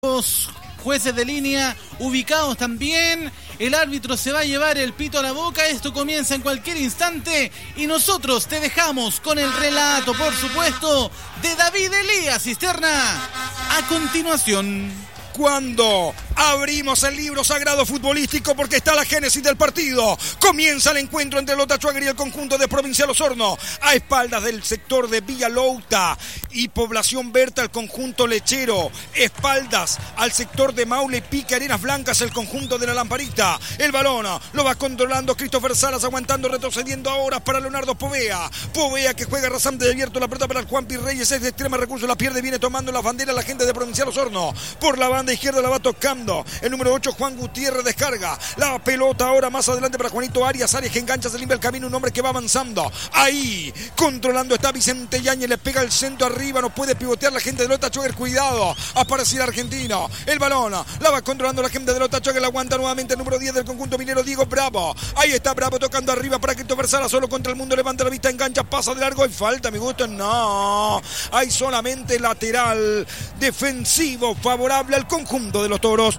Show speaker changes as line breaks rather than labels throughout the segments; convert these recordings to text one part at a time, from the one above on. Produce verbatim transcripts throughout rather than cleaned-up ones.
Los jueces de línea ubicados también. El árbitro se va a llevar el pito a la boca. Esto comienza en cualquier instante y nosotros te dejamos con el relato, por supuesto, de David Elías Cisterna. A continuación,
cuando abrimos el libro sagrado futbolístico, porque está la génesis del partido. Comienza el encuentro entre Lota Schwager y el conjunto de Provincial Osorno, a espaldas del sector de Villa Louta y Población Berta, el conjunto lechero, espaldas al sector de Maule, Pique, Arenas Blancas, el conjunto de la Lamparita. El balón lo va controlando Christopher Salas, aguantando, retrocediendo ahora para Leonardo Povea. Povea que juega rasante de abierto, la pelota para el Juanpi Reyes, es de extrema recurso, la pierde, viene tomando la bandera la gente de Provincial Osorno. Por la banda izquierda la va tocando el número ocho, Juan Gutiérrez, descarga la pelota ahora más adelante para Juanito Arias. Arias que engancha, se limpia el camino, un hombre que va avanzando. Ahí, controlando está Vicente Yañez, le pega el centro arriba, no puede pivotear la gente de Lota Schwager, cuidado, aparece el argentino. El balón, la va controlando la gente de Lota Schwager, la aguanta nuevamente el número diez del conjunto minero, Diego Bravo. Ahí está Bravo tocando arriba para Christopher Sala, solo contra el mundo, levanta la vista, engancha, pasa de largo, hay falta, a mi gusto, no. Hay solamente lateral defensivo favorable al conjunto de los toros.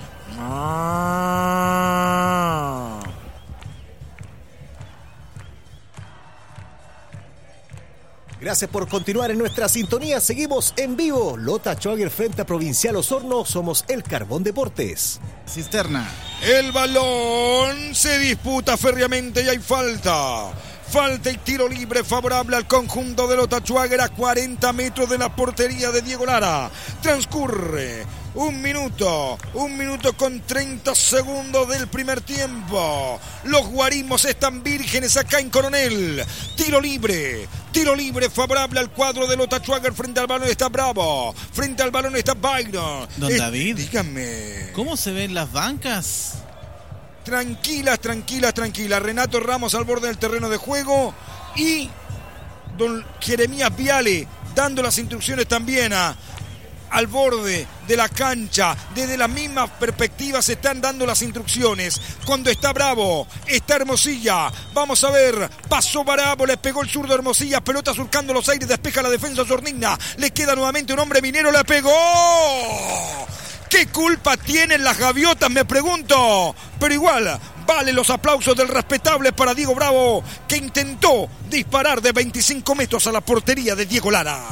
Ah.
Gracias por continuar en nuestra sintonía. Seguimos en vivo. Lota Schwager frente a Provincial Osorno. Somos el Carbón Deportes.
Cisterna.
El balón se disputa férreamente y hay falta. Falta y tiro libre favorable al conjunto de Lota Schwager a cuarenta metros de la portería de Diego Lara. Transcurre un minuto, un minuto con treinta segundos del primer tiempo. Los guarismos están vírgenes acá en Coronel. Tiro libre, tiro libre favorable al cuadro de Lota Schwager. Frente al balón está Bravo, frente al balón está Byron.
Don
es,
David,
dígame,
¿cómo se ven las bancas?
Tranquilas, tranquilas, tranquilas. Renato Ramos al borde del terreno de juego y don Jeremías Viale dando las instrucciones también a, al borde de la cancha. Desde las mismas perspectivas se están dando las instrucciones. Cuando está Bravo, está Hermosilla. Vamos a ver, pasó Bravo, le pegó el zurdo Hermosilla, pelota surcando los aires, despeja la defensa Sornigna. Le queda nuevamente un hombre minero, le pegó. ¿Qué culpa tienen las gaviotas? Me pregunto. Pero igual, vale los aplausos del respetable para Diego Bravo, que intentó disparar de veinticinco metros a la portería de Diego Lara.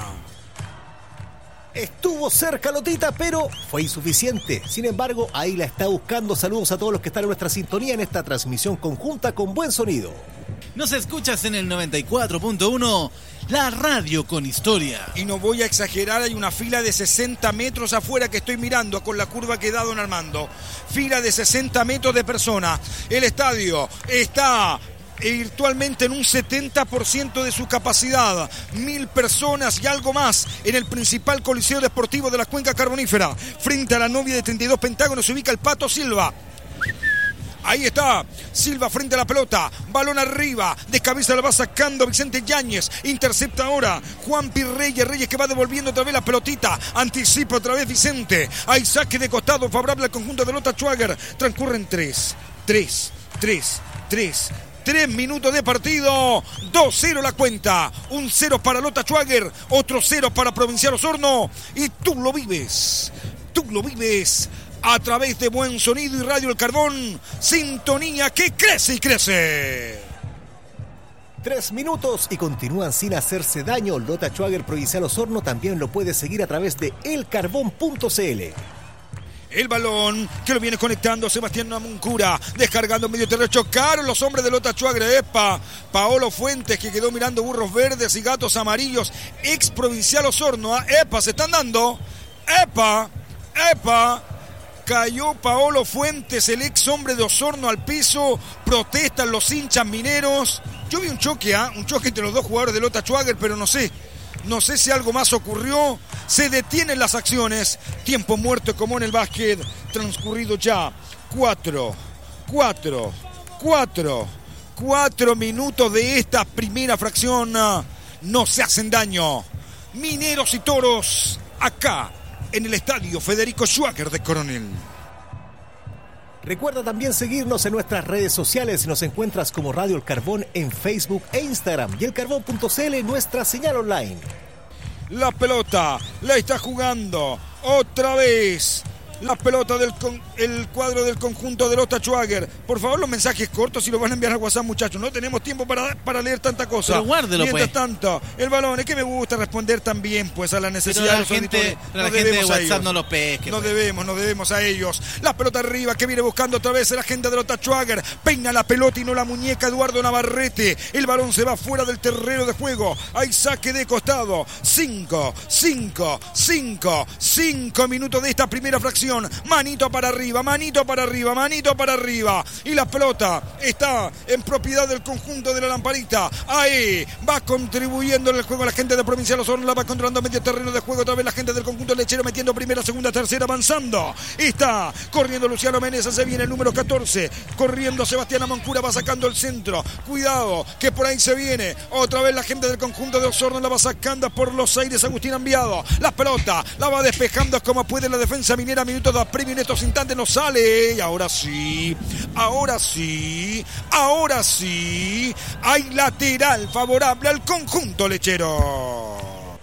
Estuvo cerca Lotita, pero fue insuficiente. Sin embargo, ahí la está buscando. Saludos a todos los que están en nuestra sintonía en esta transmisión conjunta con buen sonido.
Nos escuchas en el noventa y cuatro punto uno, la radio con historia.
Y no voy a exagerar, hay una fila de sesenta metros afuera que estoy mirando con la curva que da don Armando. Fila de sesenta metros de personas. El estadio está virtualmente en un setenta por ciento de su capacidad. Mil personas y algo más en el principal coliseo deportivo de la cuenca carbonífera. Frente a la novia de treinta y dos Pentágonos se ubica el Pato Silva. Ahí está, Silva frente a la pelota, balón arriba, de cabeza la va sacando Vicente Yáñez, intercepta ahora Juanpi Reyes, Reyes que va devolviendo otra vez la pelotita, anticipa otra vez Vicente, hay saque de costado favorable al conjunto de Lota Schwager, transcurren tres, tres, tres, tres, tres minutos de partido, dos cero la cuenta, un cero para Lota Schwager, otro cero para Provincial Osorno, y tú lo vives, tú lo vives a través de Buen Sonido y Radio El Carbón, sintonía que crece y crece.
Tres minutos y continúan sin hacerse daño. Lota Schwager Provincial Osorno también lo puede seguir a través de el carbón punto c l.
El balón que lo viene conectando Sebastián Namuncura, descargando en medio terreno, chocaron los hombres de Lota Schwager. Epa, Paolo Fuentes que quedó mirando burros verdes y gatos amarillos, ex Provincial Osorno. Epa, se están dando. Epa, epa. Cayó Paolo Fuentes, el ex hombre de Osorno, al piso. Protestan los hinchas mineros. Yo vi un choque, ¿eh? un choque entre los dos jugadores de Lota Schwager, pero no sé. No sé si algo más ocurrió. Se detienen las acciones. Tiempo muerto como en el básquet. Transcurrido ya cuatro, cuatro, cuatro, cuatro minutos de esta primera fracción. No se hacen daño. Mineros y toros acá en el estadio Federico Schwager de Coronel.
Recuerda también seguirnos en nuestras redes sociales. Nos encuentras como Radio El Carbón en Facebook e Instagram y el carbón punto c l, nuestra señal online.
La pelota la está jugando otra vez la pelota del con, el cuadro del conjunto de Lota Schwager. Por favor, los mensajes cortos si los van a enviar al WhatsApp, muchachos. No tenemos tiempo para, para leer tanta cosa.
Pero guárdelo,
Mientras
pues.
tanto, el balón, es que me gusta responder también pues a la necesidad
pero la
de los
gente,
auditores.
pero
Nos
la gente de
debemos a
WhatsApp
ellos.
no los pesque.
Nos
pues.
debemos, nos debemos a ellos. La pelota arriba que viene buscando otra vez la gente de Lota Schwager. Peina la pelota y no la muñeca Eduardo Navarrete. El balón se va fuera del terreno de juego. Hay saque de costado. Cinco, cinco, cinco, cinco minutos de esta primera fracción. Manito para arriba, manito para arriba, manito para arriba. Y la pelota está en propiedad del conjunto de la Lamparita. Ahí va contribuyendo en el juego la gente de Provincial Osorno. La va controlando medio terreno de juego. Otra vez la gente del conjunto lechero metiendo primera, segunda, tercera, avanzando. Está corriendo Luciano Menezes. Se viene el número catorce. Corriendo Sebastián Amoncura. Va sacando el centro. Cuidado que por ahí se viene. Otra vez la gente del conjunto de Osorno la va sacando por los aires. Agustín Enviado. La pelota la va despejando como puede la defensa minera. Minutos de premio en estos instantes. No sale. Y ahora sí. Ahora sí. Ahora sí. Hay lateral favorable al conjunto lechero.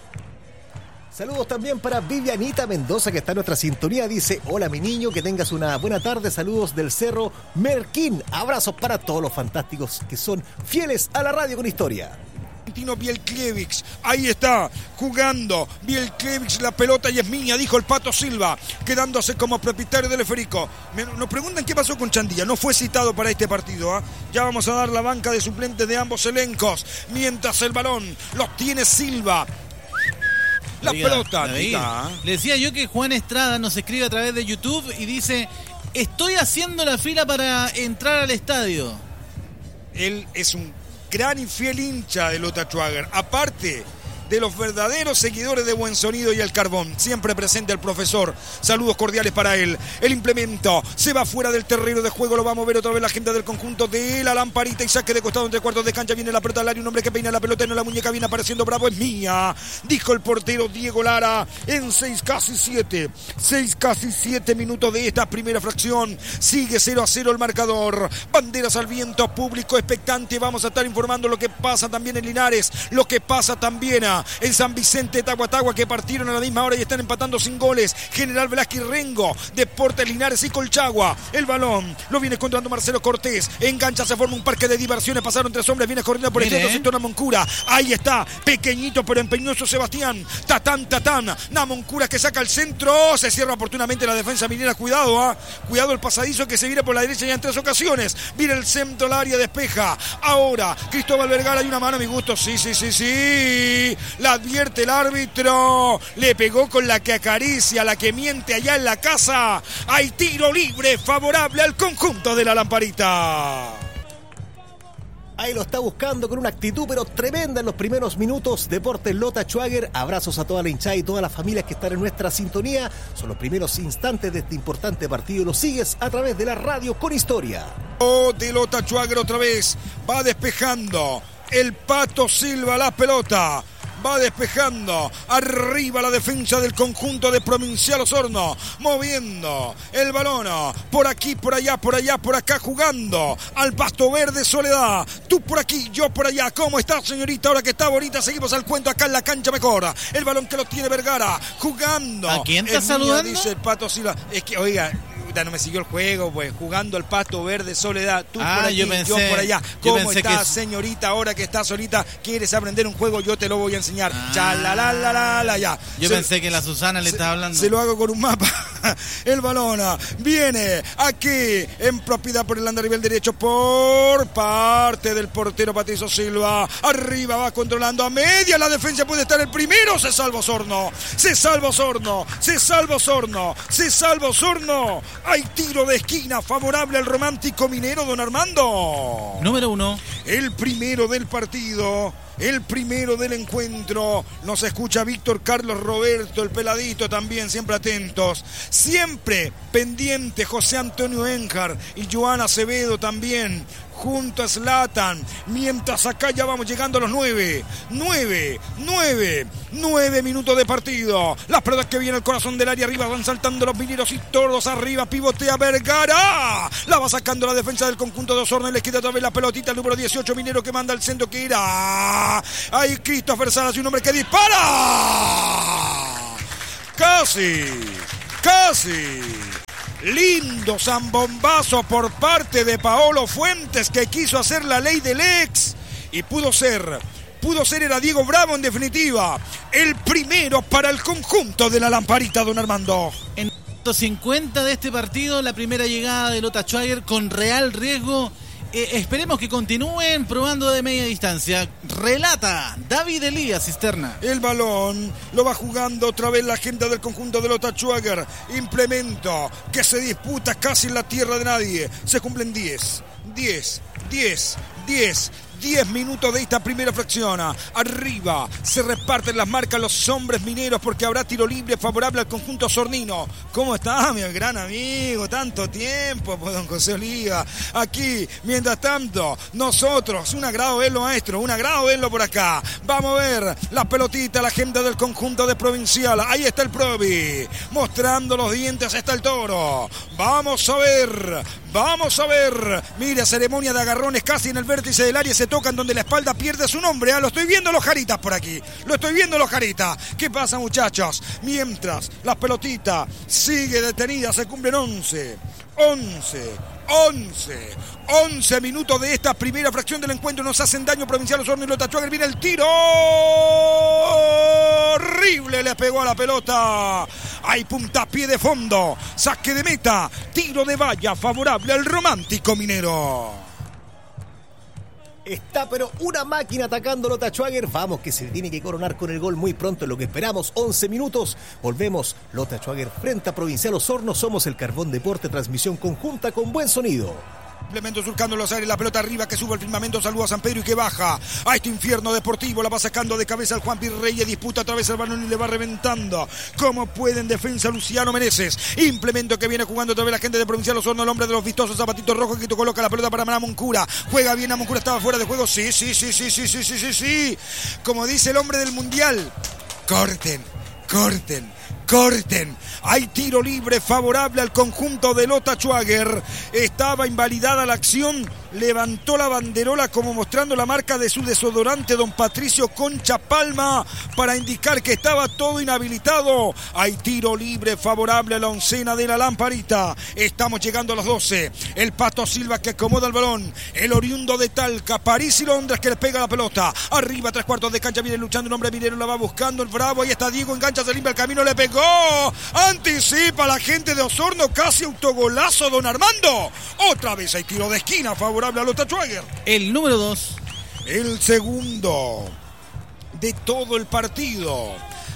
Saludos también para Vivianita Mendoza, que está en nuestra sintonía. Dice, hola mi niño, que tengas una buena tarde. Saludos del Cerro Merquín. Abrazos para todos los fantásticos que son fieles a la radio con historia.
Bielkiewicz, ahí está, jugando Bielkiewicz, la pelota y es mía, dijo el Pato Silva, quedándose como propietario del esférico. Me, nos preguntan qué pasó con Chandía, no fue citado para este partido, ¿eh? Ya vamos a dar la banca de suplentes de ambos elencos, mientras el balón los tiene Silva. La
Oiga,
pelota,
David,
diga.
le decía yo que Juan Estrada nos escribe a través de YouTube y dice, estoy haciendo la fila para entrar al estadio.
Él es un gran y fiel hincha de Lota Schwager, aparte de los verdaderos seguidores de Buen Sonido y El Carbón. Siempre presente el profesor. Saludos cordiales para él. El implemento se va fuera del terreno de juego. Lo va a mover otra vez la gente del conjunto de la Lamparita. Y saque de costado entre cuartos de cancha. Viene la pelota al área. Un hombre que peina la pelota y no la muñeca. Viene apareciendo bravo. Es mía. Dijo el portero Diego Lara. En seis casi siete. seis casi siete minutos de esta primera fracción. Sigue cero a cero el marcador. Banderas al viento. Público expectante. Vamos a estar informando lo que pasa también en Linares. Lo que pasa también a en San Vicente, Tahuatahua, que partieron a la misma hora y están empatando sin goles. General Velázquez Rengo, Deportes Linares y Colchagua. El balón lo viene controlando Marcelo Cortés. Engancha, se forma un parque de diversiones. Pasaron tres hombres, viene corriendo por el centro, sector Namoncura. Ahí está, pequeñito pero empeñoso Sebastián. Tatán, tatán. Namoncura que saca el centro. Se cierra oportunamente la defensa minera. Cuidado, ¿eh? Cuidado el pasadizo que se viene por la derecha ya en tres ocasiones. Viene el centro, el área, despeja. Ahora, Cristóbal Vergara, hay una mano a mi gusto. Sí, sí, sí, sí. La advierte el árbitro. Le pegó con la que acaricia, la que miente allá en la casa. Hay tiro libre favorable al conjunto de la Lamparita.
Ahí lo está buscando con una actitud pero tremenda en los primeros minutos. Deportes Lota Schwager. Abrazos a toda la hinchada y todas las familias que están en nuestra sintonía. Son los primeros instantes de este importante partido. Lo sigues a través de la radio con historia.
Oh, de Lota Schwager otra vez. Va despejando el Pato Silva la pelota. Va despejando, arriba la defensa del conjunto de Provincial Osorno, moviendo el balón, por aquí, por allá, por allá, por acá, jugando al pasto verde Soledad, tú por aquí, yo por allá. ¿Cómo está, señorita? Ahora que está bonita, seguimos al cuento acá en la cancha mejor, el balón que lo tiene Vergara, jugando.
¿A quién está
es
saludando?
Mía, dice el Pato Silva. Es que, oiga, no me siguió el juego, pues, jugando al pasto verde Soledad, tú
ah,
por aquí,
yo, pensé,
yo por allá.
yo
¿Cómo está,
que...
señorita? Ahora que está solita, ¿quieres aprender un juego? Yo te lo voy a enseñar. Ah. Ya, la, la, la, la, la, ya.
Yo
se,
pensé que la Susana le
se,
estaba hablando.
Se lo hago con un mapa. El balón viene aquí en propiedad por el andarivel derecho por parte del portero Patricio Silva. Arriba va controlando a media. La defensa puede estar el primero. Se salva Osorno. Se salva Osorno. Se salva Osorno. Se salva Osorno. Hay tiro de esquina favorable al romántico minero, don Armando.
Número uno.
El primero del partido. El primero del encuentro. Nos escucha Víctor Carlos Roberto, el peladito también, siempre atentos. Siempre pendiente José Antonio Enjar y Joana Acevedo también. Junto a Zlatan. Mientras acá ya vamos llegando a los nueve. Nueve, nueve, nueve minutos de partido. Las pelotas que viene al corazón del área arriba. Van saltando los mineros y todos arriba. Pivotea Vergara. La va sacando la defensa del conjunto de Osorno. Les quita otra vez la pelotita. El número dieciocho minero que manda al centro que irá. Ahí Christopher Salas y un hombre que dispara. Casi. casi. Lindo zambombazo por parte de Paolo Fuentes, que quiso hacer la ley del ex y pudo ser, pudo ser, era Diego Bravo en definitiva, el primero para el conjunto de la Lamparita, don Armando.
En cincuenta de este partido, la primera llegada de Lota Schwager con real riesgo. Eh, esperemos que continúen probando de media distancia. Relata David Elías Cisterna.
El balón lo va jugando otra vez la gente del conjunto de Lota Schwager. Implemento que se disputa casi en la tierra de nadie. Se cumplen diez, diez, diez, diez. diez minutos de esta primera fracción. Arriba se reparten las marcas los hombres mineros porque habrá tiro libre favorable al conjunto sornino. ¿Cómo está mi gran amigo? Tanto tiempo, pues, don José Oliva. Aquí, mientras tanto, nosotros, un agrado verlo, maestro, un agrado verlo por acá. Vamos a ver la pelotita, la gente del conjunto de Provincial. Ahí está el Provi, mostrando los dientes, está el Toro. Vamos a ver, vamos a ver. Mira, ceremonia de agarrones casi en el vértice del área. Se tocan donde la espalda pierde su nombre. ¿eh? Lo estoy viendo los Jaritas por aquí. Lo estoy viendo los Jaritas. ¿Qué pasa, muchachos? Mientras la pelotita sigue detenida, se cumplen once. once. once. once minutos de esta primera fracción del encuentro. Nos hacen daño Provincial Osorno y Lota Schwager. Viene el tiro. Horrible le pegó a la pelota. Hay puntapié de fondo. Saque de meta. Tiro de valla favorable al Romántico Minero.
Está pero una máquina atacando Lota Schwager. Vamos que se tiene que coronar con el gol muy pronto en lo que esperamos. once minutos. Volvemos. Lota Schwager frente a Provincial Osorno. Somos el Carbón Deporte. Transmisión conjunta con buen sonido.
Implemento surcando los aires, la pelota arriba que sube al firmamento, saluda a San Pedro y que baja a este infierno deportivo, la va sacando de cabeza el Juan Pirreyes, disputa otra vez el balón y le va reventando. Como puede en defensa Luciano Meneses, implemento que viene jugando otra vez la gente de Provincial Osorno, el hombre de los vistosos zapatitos rojos que coloca la pelota para Moncura, juega bien a Moncura, estaba fuera de juego, sí, sí, sí, sí, sí, sí, sí, sí, sí, como dice el hombre del mundial, corten, corten, corten. Hay tiro libre favorable al conjunto de Lota Schwager. Estaba invalidada la acción. Levantó la banderola como mostrando la marca de su desodorante don Patricio Concha Palma para indicar que estaba todo inhabilitado. Hay tiro libre favorable a la oncena de la Lamparita. Estamos llegando a los doce. El Pato Silva que acomoda el balón. El oriundo de Talca, París y Londres que le pega la pelota. Arriba, tres cuartos de cancha, viene luchando un hombre minero, la va buscando el Bravo. Ahí está Diego, engancha, se limpia el camino, le pegó. Anticipa la gente de Osorno, casi autogolazo don Armando. Otra vez hay tiro de esquina favorable a Lota Schwager.
El número dos.
El segundo de todo el partido.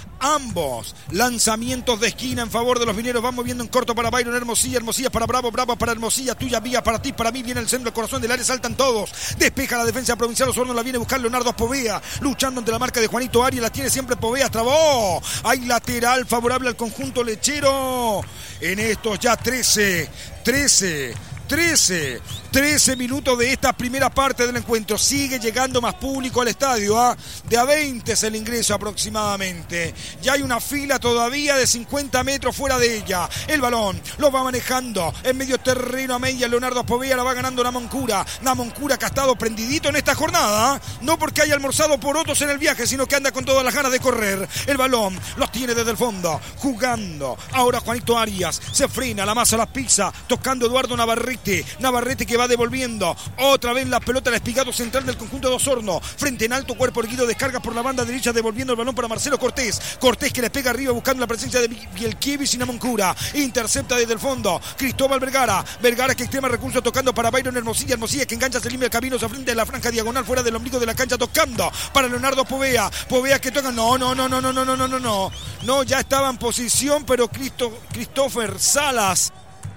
Ambos lanzamientos de esquina en favor de los mineros. Vamos viendo en corto para Byron Hermosilla. Hermosilla para Bravo. Bravo para Hermosilla. Tuya, vía para ti, para mí. Viene el centro, el corazón del área. Saltan todos. Despeja la defensa Provincial Osorno. La viene a buscar Leonardo Povea. Luchando ante la marca de Juanito Arias. La tiene siempre Povea. Trabó. Hay lateral favorable al conjunto lechero. En estos ya trece. trece. trece, trece minutos de esta primera parte del encuentro. Sigue llegando más público al estadio, ¿eh? De a veinte es el ingreso aproximadamente. Ya hay una fila todavía de cincuenta metros fuera de ella. El balón lo va manejando en medio terreno a media. Leonardo Povea la va ganando Namoncura. Namoncura que ha estado prendidito en esta jornada, ¿eh? No porque haya almorzado por otros en el viaje, sino que anda con todas las ganas de correr. El balón los tiene desde el fondo, jugando. Ahora Juanito Arias se frena, la masa la pisa, tocando Eduardo Navarrete. Navarrete que va devolviendo otra vez la pelota al espigado central del conjunto de Osorno. Frente en alto, cuerpo erguido, descarga por la banda derecha, devolviendo el balón para Marcelo Cortés. Cortés que le pega arriba buscando la presencia de Bielkiewicz y Namoncura. Intercepta desde el fondo Cristóbal Vergara. Vergara que extrema recurso tocando para Byron Hermosilla. Hermosilla que engancha, se limpia el camino, se frente a la franja diagonal fuera del ombligo de la cancha, tocando para Leonardo Povea. Povea que toca. No, no, no, no, no, no, no, no, no, no. No, ya estaba en posición, pero Cristo, Christopher Salas.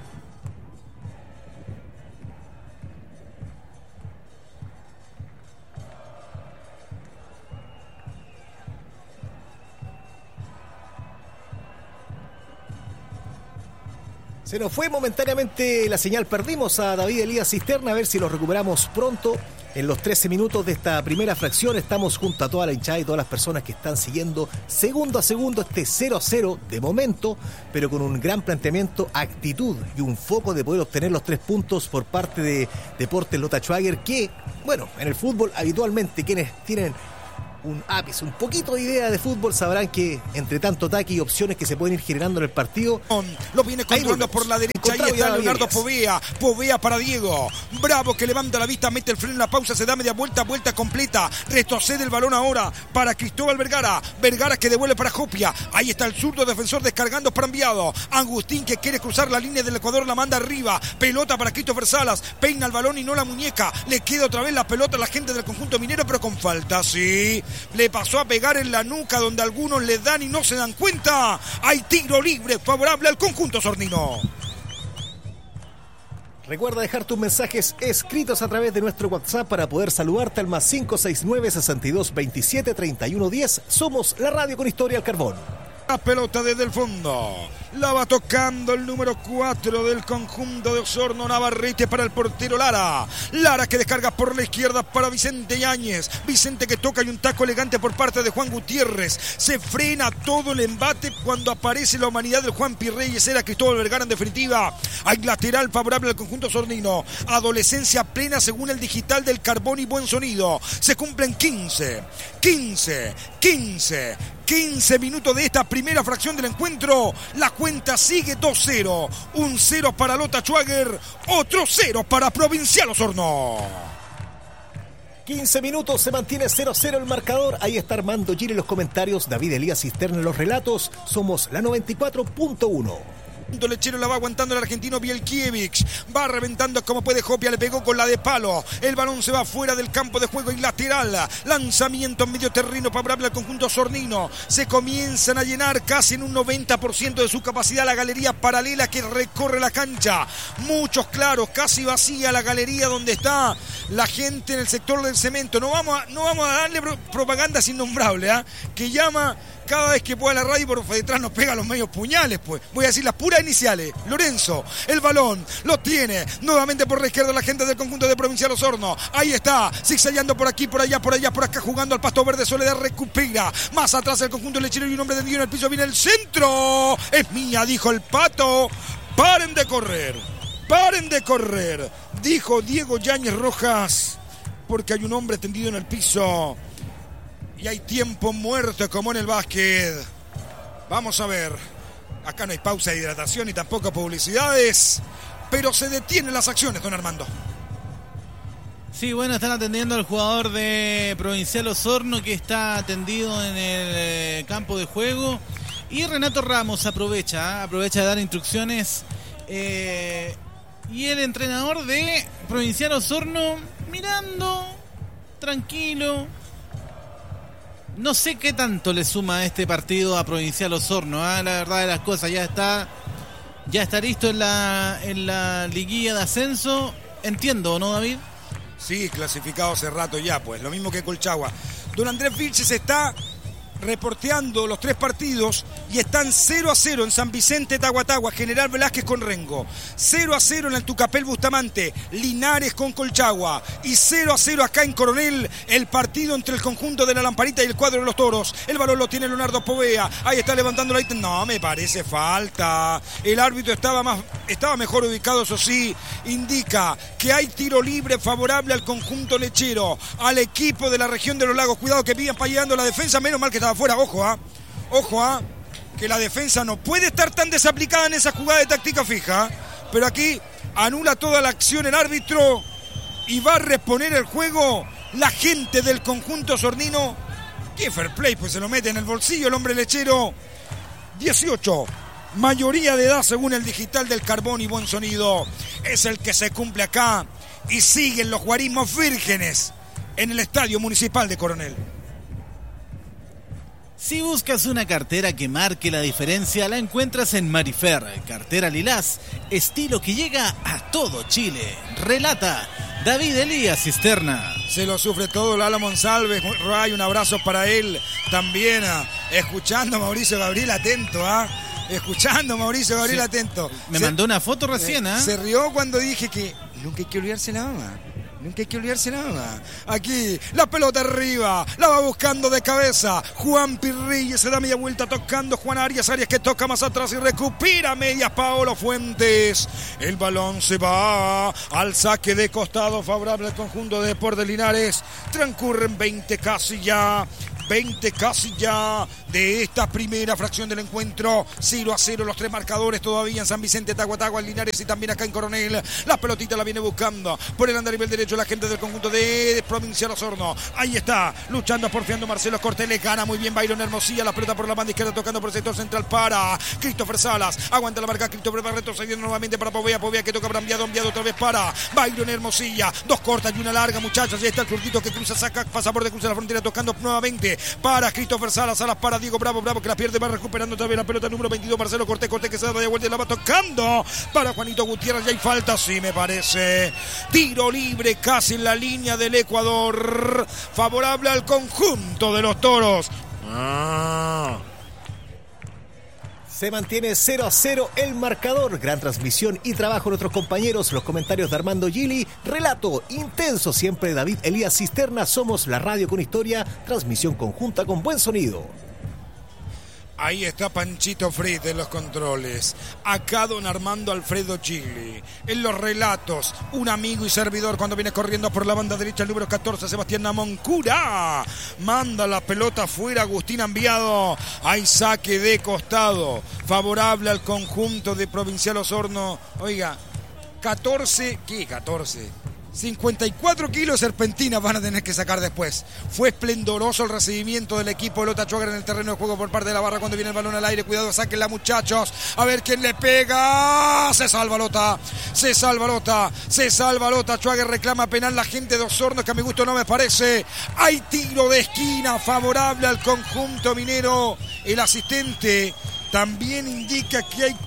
Se nos fue momentáneamente la señal, perdimos a David Elías Cisterna, a ver si lo recuperamos pronto. En los trece minutos de esta primera fracción estamos junto a toda la hinchada y todas las personas que están siguiendo segundo a segundo este cero a cero de momento, pero con un gran planteamiento, actitud y un foco de poder obtener los tres puntos por parte de Deportes Lota Schwager, que, bueno, en el fútbol habitualmente quienes tienen un ápice, un poquito de idea de fútbol, sabrán que entre tanto ataque y opciones que se pueden ir generando en el partido.
Lo viene controlando por la derecha. Ahí está Leonardo Povea. Povea para Diego. Bravo que levanta la vista, mete el freno en la pausa, se da media vuelta, vuelta completa. Retrocede el balón ahora para Cristóbal Vergara. Vergara que devuelve para Jopia. Ahí está el zurdo defensor descargando para Enviado. Agustín que quiere cruzar la línea del Ecuador, la manda arriba. Pelota para Christopher Salas. Peina el balón y no la muñeca. Le queda otra vez la pelota a la gente del conjunto minero, pero con falta, sí. Le pasó a pegar en la nuca donde algunos le dan y no se dan cuenta. Hay tiro libre favorable al conjunto sornino.
Recuerda dejar tus mensajes escritos a través de nuestro WhatsApp para poder saludarte al más cinco seis nueve, sesenta y dos, veintisiete, treinta y uno, diez. Somos la radio con historia al carbón.
La pelota desde el fondo. La va tocando el número cuatro del conjunto de Osorno, Navarrete para el portero Lara. Lara que descarga por la izquierda para Vicente Yáñez. Vicente que toca y un taco elegante por parte de Juan Gutiérrez. Se frena todo el embate cuando aparece la humanidad del Juan Pirreyes. Era Cristóbal Vergara en definitiva. Hay lateral favorable al conjunto sornino. Adolescencia plena según el digital del Carbón y buen sonido. Se cumplen quince, quince, quince. quince minutos de esta primera fracción del encuentro. La cuenta sigue dos cero. Un cero para Lota Schwager, otro cero para Provincial Osorno.
quince minutos, se mantiene cero cero el marcador. Ahí está Armando Gil en los comentarios, David Elías Cisterna en los relatos. Somos la noventa y cuatro punto uno.
Lechero la va aguantando el argentino Bielkiewicz. Va reventando como puede Jopia, le pegó con la de palo. El balón se va fuera del campo de juego y lateral. Lanzamiento en medio terreno favorable al conjunto sornino. Se comienzan a llenar casi en un noventa por ciento de su capacidad la galería paralela que recorre la cancha. Muchos claros, casi vacía la galería donde está la gente en el sector del cemento. No vamos a, no vamos a darle pro- propaganda innombrable, ¿eh? Que llama cada vez que pueda la radio, por detrás nos pega los medios puñales, pues. Voy a decir las puras iniciales. Lorenzo, el balón, lo tiene. Nuevamente por la izquierda la gente del conjunto de Provincial Osorno. Ahí está, zigzagueando por aquí, por allá, por allá, por acá, jugando al pasto verde. Soledad recupera. Más atrás el conjunto lechero y un hombre tendido en el piso. Viene el centro. Es mía, dijo el Pato. Paren de correr. Paren de correr. Dijo Diego Yáñez Rojas. Porque hay un hombre tendido en el piso. Y hay tiempo muerto como en el básquet. Vamos a ver. Acá no hay pausa de hidratación y tampoco publicidades. Pero se detienen las acciones, don Armando.
Sí, bueno, están atendiendo al jugador de Provincial Osorno que está atendido en el campo de juego. Y Renato Ramos aprovecha, ¿eh? aprovecha de dar instrucciones. Eh, y el entrenador de Provincial Osorno mirando, tranquilo. No sé qué tanto le suma este partido a Provincial Osorno, ¿eh? La verdad de las cosas, ya está ya está listo en la en la liguilla de ascenso, entiendo, ¿no, David?
Sí, clasificado hace rato ya, pues, lo mismo que Colchagua. Don Andrés Vilches está reporteando los tres partidos y están cero a cero en San Vicente, Tahuatahua, General Velázquez con Rengo, cero a cero en el Tucapel Bustamante, Linares con Colchagua y cero a cero acá en Coronel, el partido entre el conjunto de la Lamparita y el cuadro de los Toros. El balón lo tiene Leonardo Povea, ahí está levantando la ítem. No, me parece falta. El árbitro estaba más estaba mejor ubicado, eso sí, indica que hay tiro libre favorable al conjunto lechero, al equipo de la región de los lagos. Cuidado que pillan payando la defensa, menos mal que está afuera, ojo, ¿ah? ¿eh? Ojo, ¿ah? ¿eh? Que la defensa no puede estar tan desaplicada en esa jugada de táctica fija, pero aquí anula toda la acción el árbitro y va a reponer el juego la gente del conjunto sornino. Qué fair play, pues se lo mete en el bolsillo el hombre lechero. dieciocho, mayoría de edad según el digital del Carbón y buen sonido, es el que se cumple acá y siguen los guarismos vírgenes en el Estadio Municipal de Coronel.
Si buscas una cartera que marque la diferencia, la encuentras en Marifer, cartera lilás, estilo que llega a todo Chile. Relata David Elías Cisterna.
Se lo sufre todo Lalo Monsalve, Ray, un abrazo para él también, escuchando a Mauricio Gabriel atento, ¿ah? ¿eh? Escuchando a Mauricio Gabriel sí, atento.
Me
se,
mandó una foto recién, ¿ah? ¿eh?
Se rió cuando dije que nunca hay que olvidarse la mamá. Nunca hay que olvidarse nada. Aquí, la pelota arriba, la va buscando de cabeza. Juan Pirrillo se da media vuelta tocando. Juan Arias, Arias que toca más atrás y recupera medias Paolo Fuentes. El balón se va al saque de costado favorable al conjunto de Deportes Linares. Transcurren veinte casi ya. veinte casi ya de esta primera fracción del encuentro. cero a cero los tres marcadores todavía en San Vicente, Tahuatagua, en Linares y también acá en Coronel. La pelotita la viene buscando por el andarivel derecho la gente del conjunto de Provincial Osorno. Ahí está, luchando, porfiando Marcelo Cortés, le gana muy bien Byron Hermosilla. La pelota por la banda izquierda, tocando por el sector central para Christopher Salas. Aguanta la marca Christopher, va retrocediendo nuevamente para Povea. Povea que toca para Enviado, Enviado otra vez para Byron Hermosilla. Dos cortas y una larga, muchachos. Ya está el curtito que cruza, saca, pasa por de cruza la frontera, tocando nuevamente para Christopher Salas. Salas para Diego Bravo, Bravo que la pierde, va recuperando otra vez la pelota número veintidós. Marcelo Cortés, Cortés que se da de vuelta y la va tocando para Juanito Gutiérrez. Ya hay falta, sí me parece. Tiro libre casi en la línea del Ecuador. Favorable al conjunto de los toros. Ah.
Se mantiene cero a cero el marcador. Gran transmisión y trabajo de nuestros compañeros. Los comentarios de Armando Gili. Relato intenso siempre David Elías Cisterna. Somos la radio con historia. Transmisión conjunta con buen sonido.
Ahí está Panchito Fritz en los controles. Acá don Armando Alfredo Chigli. En los relatos, un amigo y servidor cuando viene corriendo por la banda derecha el número catorce, Sebastián Namoncura. Manda la pelota afuera, Agustín Enviado. Hay saque de costado. Favorable al conjunto de Provincial Osorno. Oiga, catorce, ¿qué catorce? cincuenta y cuatro kilos de serpentina van a tener que sacar después. Fue esplendoroso el recibimiento del equipo de Lota Schwager en el terreno de juego por parte de la barra cuando viene el balón al aire. Cuidado, sáquenla muchachos. A ver quién le pega. Se salva Lota. Se salva Lota. Se salva Lota. Schwager reclama penal la gente de Osorno, que a mi gusto no me parece. Hay tiro de esquina favorable al conjunto minero. El asistente también indica que hay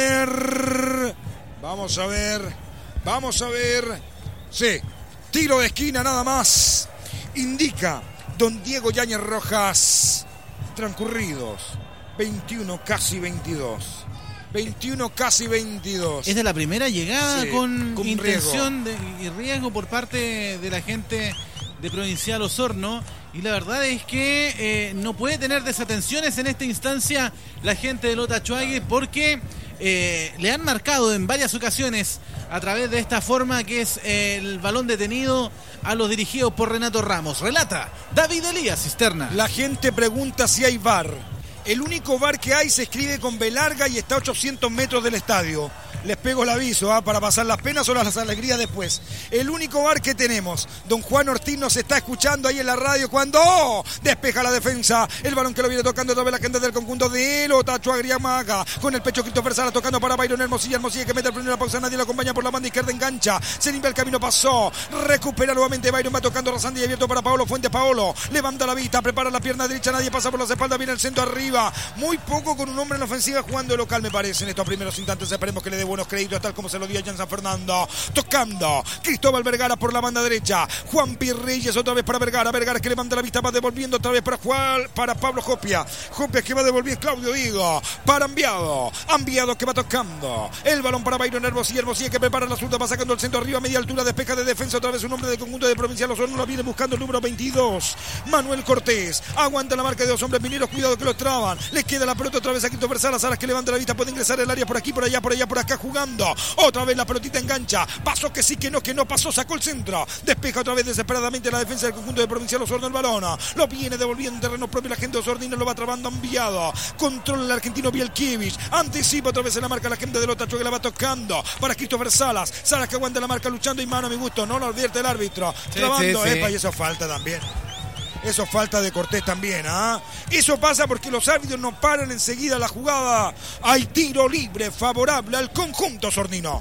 córner. Vamos a ver. Vamos a ver. Sí, tiro de esquina nada más. Indica don Diego Yáñez Rojas. Transcurridos veintiuno, casi veintidós. veintiuno, casi veintidós.
Es de la primera llegada
sí,
con,
con
intención de, y riesgo por parte de la gente de Provincial Osorno. Y la verdad es que eh, no puede tener desatenciones en esta instancia la gente de Lota Schwager, porque eh, le han marcado en varias ocasiones a través de esta forma que es eh, el balón detenido a los dirigidos por Renato Ramos. Relata David Elías Cisterna.
La gente pregunta si hay V A R. El único V A R que hay se escribe con B larga y está a ochocientos metros del estadio. Les pego el aviso, ¿eh? Para pasar las penas o las alegrías después. El único V A R que tenemos. Don Juan Ortiz nos está escuchando ahí en la radio cuando ¡oh! Despeja la defensa. El balón que lo viene tocando otra vez la gente del conjunto de Lota Schwager Maga. Con el pecho Christopher Sala tocando para Byron Hermosilla. Hermosilla que mete el primero la pausa. Nadie lo acompaña por la banda izquierda. Engancha. Se limpia el camino. Pasó. Recupera nuevamente Byron. Va tocando Rosandi y abierto para Paolo Fuentes. Paolo levanta la vista. Prepara la pierna derecha. Nadie pasa por las espaldas. Viene el centro arriba. Muy poco con un hombre en la ofensiva jugando de local, me parece, en estos primeros instantes. Esperemos que le dé buenos créditos, tal como se lo dio a Jan San Fernando. Tocando Cristóbal Vergara por la banda derecha. Juan Pirreyes otra vez para Vergara. Vergara que le manda la vista, va devolviendo otra vez para Juan, para Pablo Jopia. Jopia que va devolviendo, Claudio Digo. Para Enviado. Enviado que va tocando. El balón para Byron Hermosilla. Hermosilla que prepara la zurda, va sacando el centro arriba, media altura, despeja de defensa. Otra vez un hombre del conjunto de Provincial Osorno. Lo viene buscando el número veintidós. Manuel Cortés. Aguanta la marca de dos hombres mineros. Cuidado que los traban. Le queda la pelota otra vez a Christopher Salas. Salas que levanta la vista, puede ingresar el área por aquí, por allá, por allá, por acá jugando. Otra vez la pelotita engancha. Pasó que sí, que no, que no pasó. Sacó el centro. Despeja otra vez desesperadamente la defensa del conjunto de Provincial Osorno el balón. Lo viene devolviendo en terreno propio la gente de Osorno. Lo va trabando Enviado. Controla el argentino Bielkiewicz. Anticipa otra vez en la marca la gente de Lota Schwager, la va tocando para Christopher Salas. Salas que aguanta la marca luchando y mano a mi gusto. No lo advierte el árbitro.
Sí,
Trabando.
sí, sí.
Epa, y eso falta también. Eso falta de Cortés también, ¿ah? ¿eh? Eso pasa porque los árbitros no paran enseguida la jugada. Hay tiro libre favorable al conjunto sornino.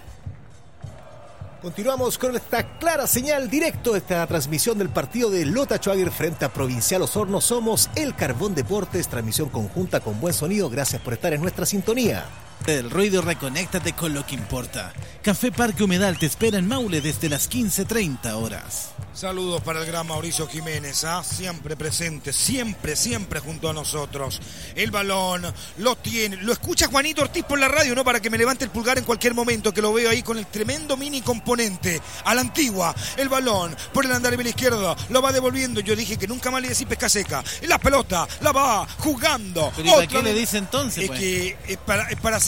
Continuamos con esta clara señal directo de esta transmisión del partido de Lota Schwager frente a Provincial Osorno. Somos El Carbón Deportes, transmisión conjunta con buen sonido. Gracias por estar en nuestra sintonía.
El ruido, reconéctate con lo que importa. Café Parque Humedal te espera en Maule desde las quince treinta horas.
Saludos para el gran Mauricio Jiménez, ¿ah? Siempre presente, siempre, siempre junto a nosotros. El balón lo tiene, lo escucha Juanito Ortiz por la radio, ¿no? Para que me levante el pulgar en cualquier momento, que lo veo ahí con el tremendo mini componente a la antigua. El balón por el andarivel izquierdo, lo va devolviendo. Yo dije que nunca más le decía pesca seca. La pelota la va jugando.
¿Pero y para qué le dice entonces?
Es
pues?
que es para, es para hacer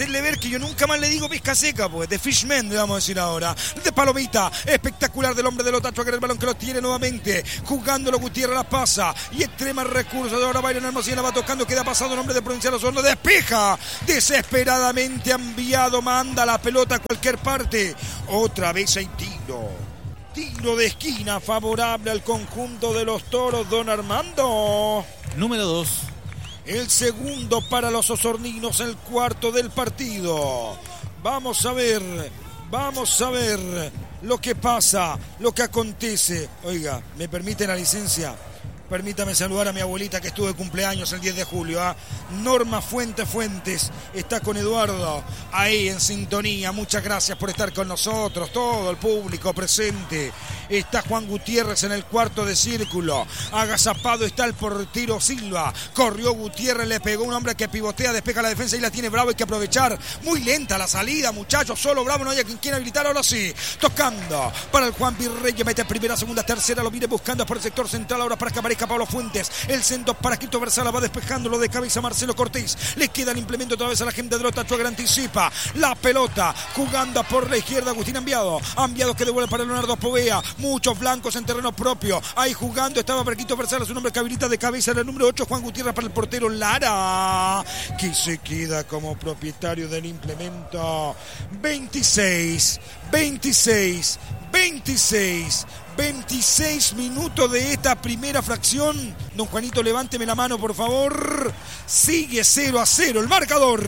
hacerle ver que yo nunca más le digo pesca seca, pues, de Fishman, le vamos a decir ahora. De Palomita, espectacular del hombre de Lota Schwager, el balón que lo tiene nuevamente, jugándolo Gutiérrez, la pasa, y extrema recursos, ahora Byron Hermosilla la va tocando, queda pasado el hombre de Provincial Osorno, despeja, desesperadamente enviado, manda la pelota a cualquier parte, otra vez hay tiro, tiro de esquina favorable al conjunto de los toros, don Armando.
Número dos.
El segundo para los osorninos, el cuarto del partido. Vamos a ver, vamos a ver lo que pasa, lo que acontece. Oiga, ¿me permite la licencia? Permítame saludar a mi abuelita que estuvo de cumpleaños el diez de julio. ¿eh? Norma Fuentes Fuentes está con Eduardo ahí en sintonía. Muchas gracias por estar con nosotros, todo el público presente. Está Juan Gutiérrez en el cuarto de círculo. Agazapado está el portero Silva. Corrió Gutiérrez, le pegó un hombre que pivotea, despeja la defensa y la tiene Bravo. Hay que aprovechar. Muy lenta la salida, muchachos. Solo Bravo, no haya quien quiera gritar. Ahora sí, tocando para el Juan Virrey. Mete primera, segunda, tercera. Lo viene buscando por el sector central. Ahora para que aparezca Pablo Fuentes. El centro para Quito Versala. Va despejándolo de cabeza Marcelo Cortés. Le queda el implemento otra vez a la gente de Lota Schwager. Anticipa la pelota. Jugando por la izquierda Agustín Ambiado. Ambiado que devuelve para Leonardo Povea. Muchos blancos en terreno propio. Ahí jugando estaba para Quito Versala. Su nombre que habilita de cabeza era el número ocho. Juan Gutiérrez para el portero Lara. Que se queda como propietario del implemento. veintiséis. veintiséis. veintiséis. veintiséis minutos de esta primera fracción. Don Juanito, levánteme la mano, por favor. Sigue cero a cero el marcador.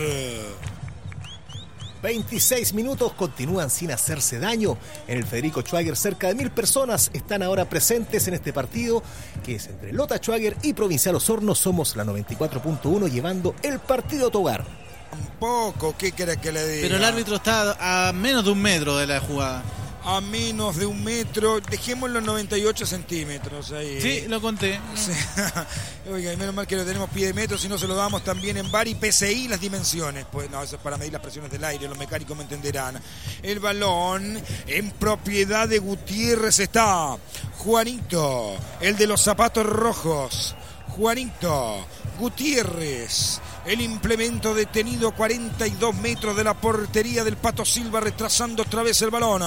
veintiséis minutos continúan sin hacerse daño. En el Federico Schwager cerca de mil personas están ahora presentes en este partido que es entre Lota Schwager y Provincial Osorno. Somos la noventa y cuatro punto uno llevando el partido a tu hogar.
Un poco, ¿qué querés que le diga?
Pero el árbitro está a menos de un metro de la jugada.
A menos de un metro, dejemos los noventa y ocho centímetros ahí.
Sí, lo conté.
Sí. Oiga, y menos mal que lo tenemos pie de metro, si no se lo damos también en bar y P C I las dimensiones. Pues no, eso es para medir las presiones del aire, los mecánicos me entenderán. El balón en propiedad de Gutiérrez está Juanito, el de los zapatos rojos. Juanito Gutiérrez, el implemento detenido a cuarenta y dos metros de la portería del Pato Silva, retrasando otra vez el balón,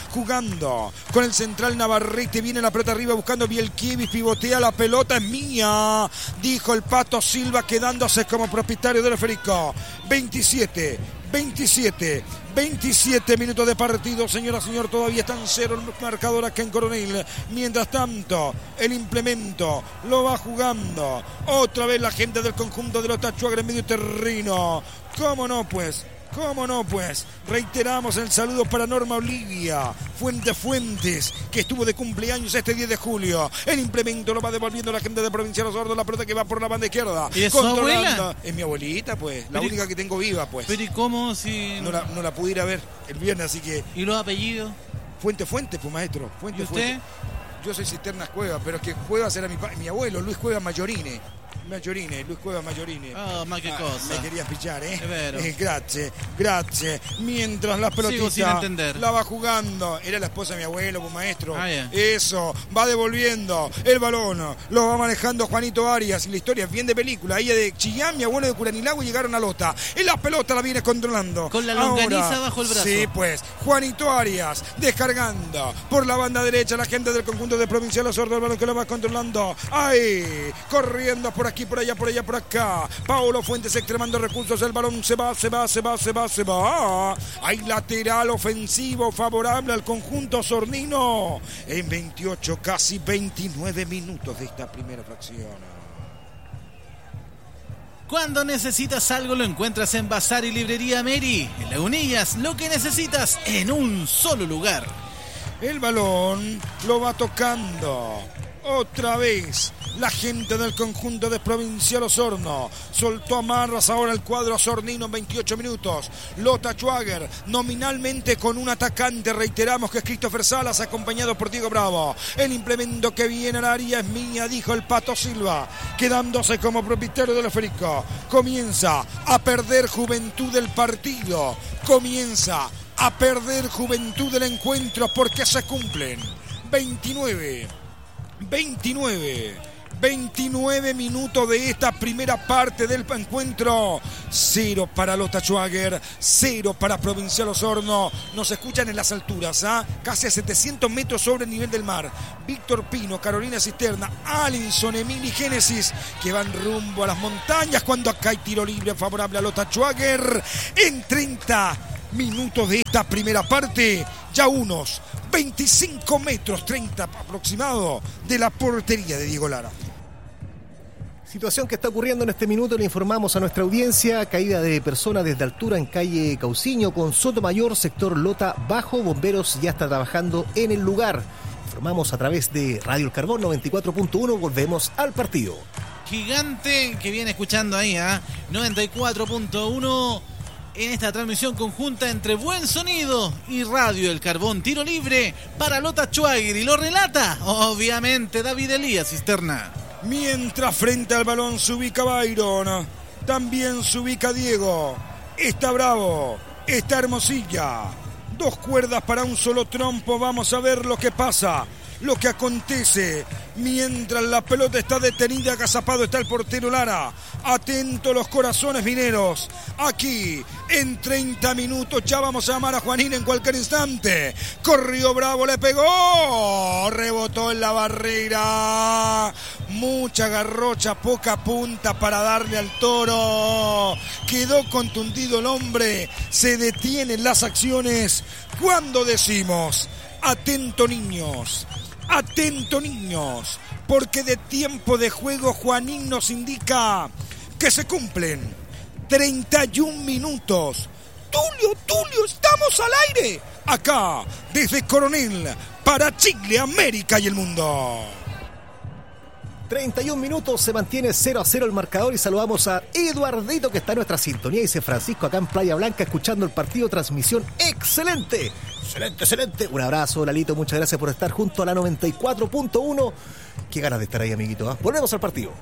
jugando con el central Navarrete, viene la pelota arriba buscando Bielkiewicz, pivotea la pelota, es mía, dijo el Pato Silva, quedándose como propietario del esférico. veintisiete, veintisiete, veintisiete minutos de partido, señora, señor, todavía está en cero el marcador acá en Coronel. Mientras tanto, el implemento lo va jugando otra vez la gente del conjunto de Lota Schwager en medio terreno. ¿Cómo no, pues? ¿Cómo no, pues? Reiteramos el saludo para Norma Olivia Fuentes Fuentes, que estuvo de cumpleaños este diez de julio. El implemento lo va devolviendo la gente de Provincial Osorno, la pelota que va por la banda izquierda.
¿Y es su abuela?
Es mi abuelita, pues. La
Pero,
única que tengo viva, pues.
Pero ¿y cómo si...?
No la, no la pude ir a ver el viernes, así que...
¿Y los apellidos?
Fuente Fuente, pues, maestro. Fuente,
¿Y usted?
Fuente. Yo soy Cisternas Cuevas, pero es que Cuevas era mi, mi abuelo, Luis Cuevas Mayorine. Mayorine, Luis Cuevas Mayorine.
Oh, ma che
ah,
cosa.
Me querías pillar, ¿eh?
È vero.
Eh, grazie, grazie. Mientras la pelotita la va jugando. Era la esposa de mi abuelo, pues, maestro.
Ah, yeah.
Eso, va devolviendo el balón. Lo va manejando Juanito Arias. Y la historia es bien de película. Ella de Chillán, mi abuelo de Curanilagua, llegaron a Lota. Y la pelota la viene controlando.
Con la longaniza
Ahora,
bajo el brazo.
Sí, pues. Juanito Arias descargando por la banda derecha. La gente del conjunto de Provincial Osorno, el balón que lo va controlando. Ahí, corriendo por aquí, por allá, por allá, por acá. Paulo Fuentes extremando recursos. El balón se va, se va, se va, se va, se va. Hay lateral ofensivo favorable al conjunto osornino en veintiocho, casi veintinueve minutos de esta primera fracción.
Cuando necesitas algo lo encuentras en Bazar y Librería Meri. En Lagunillas, lo que necesitas en un solo lugar.
El balón lo va tocando otra vez la gente del conjunto de Provincial Osorno. Soltó amarras ahora el cuadro osornino en veintiocho minutos. Lota Schwager nominalmente con un atacante, reiteramos que es Christopher Salas, acompañado por Diego Bravo. El implemento que viene al área es mía, dijo el Pato Silva, quedándose como propietario del esférico. Comienza a perder juventud del partido, comienza a perder juventud del encuentro, porque se cumplen veintinueve, veintinueve, veintinueve minutos de esta primera parte del encuentro. Cero para Lota Schwager, cero para Provincial Osorno. Nos escuchan en las alturas, ¿ah? Casi a setecientos metros sobre el nivel del mar. Víctor Pino, Carolina Cisterna, Alinson, Emili Génesis, que van rumbo a las montañas cuando acá hay tiro libre favorable a Lota Schwager. En treinta minutos de esta primera parte, ya unos veinticinco metros, treinta aproximado, de la portería de Diego Lara.
Situación que está ocurriendo en este minuto, le informamos a nuestra audiencia: caída de personas desde altura en calle Cauciño con Sotomayor, sector Lota Bajo. Bomberos ya está trabajando en el lugar. Informamos a través de Radio El Carbón noventa y cuatro punto uno. Volvemos al partido.
Gigante que viene escuchando ahí a ¿eh? noventa y cuatro punto uno en esta transmisión conjunta entre Buen Sonido y Radio El Carbón. Tiro libre para Lota Schwager y lo relata obviamente David Elías Cisterna.
Mientras frente al balón se ubica Byron, también se ubica Diego, está Bravo, está Hermosilla. Dos cuerdas para un solo trompo, vamos a ver lo que pasa, lo que acontece. Mientras la pelota está detenida, agazapado está el portero Lara. Atento los corazones mineros. Aquí, en treinta minutos, ya vamos a llamar a Juanín en cualquier instante. Corrió Bravo, le pegó. Rebotó en la barrera. Mucha garrocha, poca punta para darle al toro. Quedó contundido el hombre. Se detienen las acciones cuando decimos: atento niños. Atento niños, porque de tiempo de juego Juanín nos indica que se cumplen treinta y un minutos. Tulio, Tulio, estamos al aire. Acá, desde Coronel, para Chile, América y el mundo.
treinta y un minutos, se mantiene cero a cero el marcador y saludamos a Eduardito que está en nuestra sintonía. Dice Francisco acá en Playa Blanca escuchando el partido, transmisión excelente. Excelente, excelente. Un abrazo, Lalito, muchas gracias por estar junto a la noventa y cuatro punto uno. Qué ganas de estar ahí, amiguito, ¿eh? Volvemos al partido.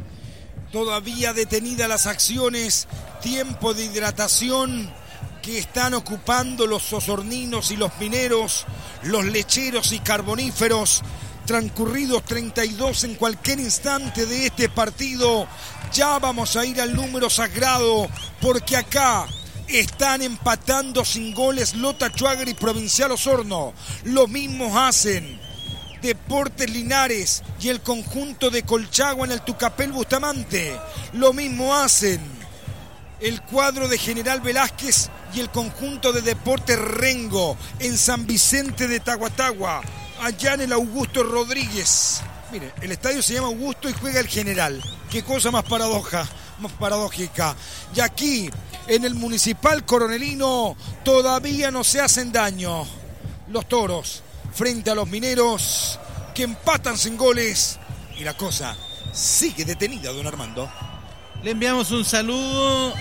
Todavía detenidas las acciones, tiempo de hidratación que están ocupando los osorninos y los mineros, los lecheros y carboníferos. Transcurridos treinta y dos en cualquier instante de este partido, ya vamos a ir al número sagrado, porque acá están empatando sin goles Lota Schwager y Provincial Osorno. Lo mismo hacen Deportes Linares y el conjunto de Colchagua en el Tucapel Bustamante. Lo mismo hacen el cuadro de General Velázquez y el conjunto de Deportes Rengo en San Vicente de Tahuatahua, allá en el Augusto Rodríguez. Mire, el estadio se llama Augusto y juega el General. Qué cosa más paradoja, más paradójica. Y aquí, en el Municipal Coronelino, todavía no se hacen daño los toros frente a los mineros, que empatan sin goles. Y la cosa sigue detenida, don Armando.
Le enviamos un saludo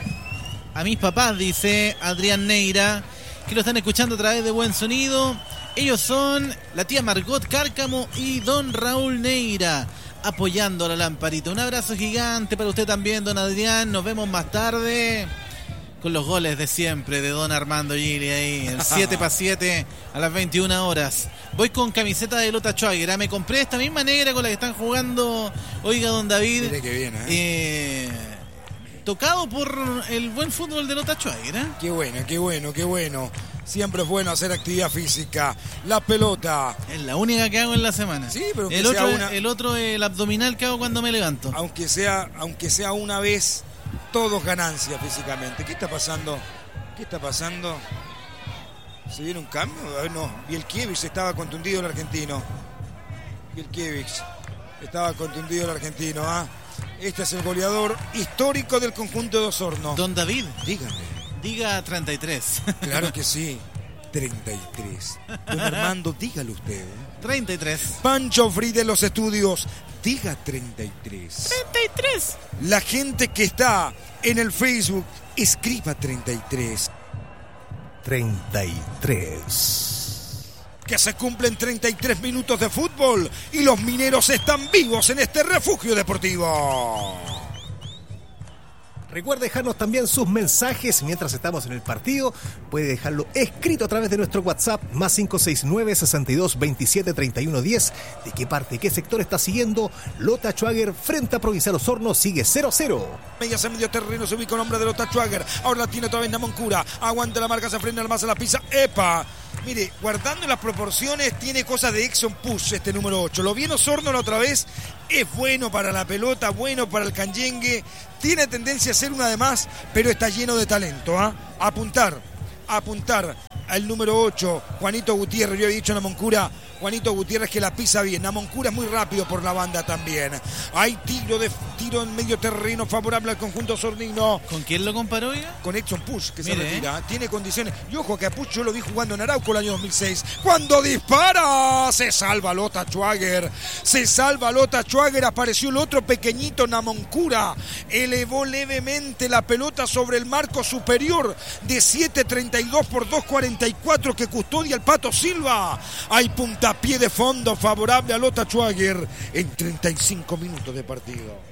a mis papás, dice Adrián Neira, que lo están escuchando a través de Buen Sonido. Ellos son la tía Margot Cárcamo y don Raúl Neira, apoyando a la lamparita. Un abrazo gigante para usted también, don Adrián. Nos vemos más tarde con los goles de siempre de don Armando Gili ahí, el siete para siete a las veintiuna horas. Voy con camiseta de Lota Schwager. Me compré esta misma negra con la que están jugando. Oiga, don David.
Mire que viene, ¿eh?
Eh, tocado por el buen fútbol de Lota Schwager, ¿eh?
Qué bueno, qué bueno, qué bueno. Siempre es bueno hacer actividad física. La pelota.
Es la única que hago en la semana.
Sí, pero
el otro, una... el otro el abdominal que hago cuando me levanto.
Aunque sea, aunque sea una vez, todos ganancia físicamente. ¿Qué está pasando? ¿Qué está pasando? ¿Se viene un cambio? A ver, no. Bielkiewicz estaba contundido el argentino. Bielkiewicz estaba contundido el argentino, ¿ah? Este es el goleador histórico del conjunto de Osorno.
Don David.
Dígame.
Diga treinta y tres.
Claro que sí, treinta y tres. Don Armando, dígalo usted. ¿eh?
treinta y tres.
Pancho Fride en los estudios, diga treinta y tres.
treinta y tres.
La gente que está en el Facebook, escriba treinta y tres.
treinta y tres.
Que se cumplen treinta y tres minutos de fútbol y los mineros están vivos en este refugio deportivo.
Recuerde dejarnos también sus mensajes mientras estamos en el partido. Puede dejarlo escrito a través de nuestro WhatsApp más cinco seis nueve, sesenta y dos, veintisiete, treinta y uno diez. ¿De qué parte, qué sector está siguiendo? Lota Schwager frente a Provincial Osorno sigue cero a cero.
Medias en medio terreno se ubica el hombre de Lota Schwager. Ahora la tiene otra vez Namoncura. Aguanta la marca, se frena al más a la pisa. ¡Epa! Mire, guardando las proporciones, tiene cosas de Exxon Push este número ocho. Lo vino Osorno la otra vez. Es bueno para la pelota, bueno para el canyengue. Tiene tendencia a ser una de más, pero está lleno de talento. ¿eh? Apuntar, apuntar al número ocho, Juanito Gutiérrez. Yo he dicho a Namoncura, Juanito Gutiérrez que la pisa bien. Namoncura es muy rápido por la banda también. Hay tiro de tiro en medio terreno favorable al conjunto osornino.
¿Con quién lo comparó ya?
Con Exxon Push, que Mire, se retira.
Eh.
Tiene condiciones. Y ojo que a Push yo lo vi jugando en Arauco el año dos mil seis. Cuando dispara, se salva Lota Schwager. Se salva Lota Schwager. Apareció el otro pequeñito Namoncura. Elevó levemente la pelota sobre el marco superior de siete treinta y dos por dos cuarenta y cuatro que custodia el Pato Silva. Hay puntapié de fondo favorable a Lota Schwager en treinta y cinco minutos de partido.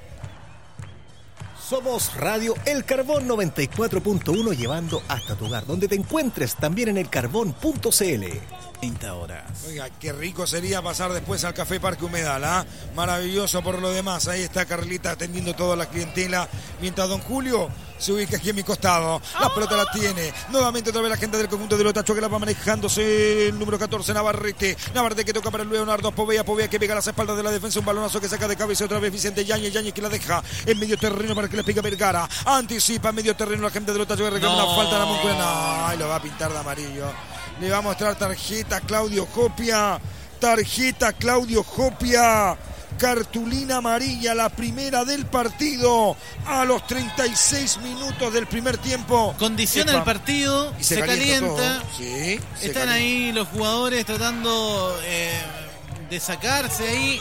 Somos Radio El Carbón noventa y cuatro punto uno, llevando hasta tu hogar, donde te encuentres, también en elcarbón punto cl.
veinte horas.
Oiga, qué rico sería pasar después al Café Parque Humedal, ¿ah? ¿eh? Maravilloso por lo demás. Ahí está Carlita atendiendo toda la clientela, mientras don Julio se ubica aquí a mi costado. La pelota la tiene. Nuevamente otra vez la gente del conjunto de Lota Schwager la va manejándose. El número catorce, Navarrete. Navarrete que toca para el Leonardo Povea. Povea que pega a las espaldas de la defensa. Un balonazo que saca de cabeza otra vez Vicente Yañez. Yañez que la deja en medio terreno para que le pegue a Vergara. Anticipa en medio terreno la gente de Lota Schwager. Reclama no. una falta a la Namoncura. No, ahí lo va a pintar de amarillo. Le va a mostrar tarjeta Claudio Jopia. Tarjeta Claudio Jopia. Cartulina amarilla, la primera del partido a los treinta y seis minutos del primer tiempo.
Condiciona Epa. el partido, y se, se calienta. calienta
sí, se
Están
calienta.
ahí los jugadores tratando eh, de sacarse ahí.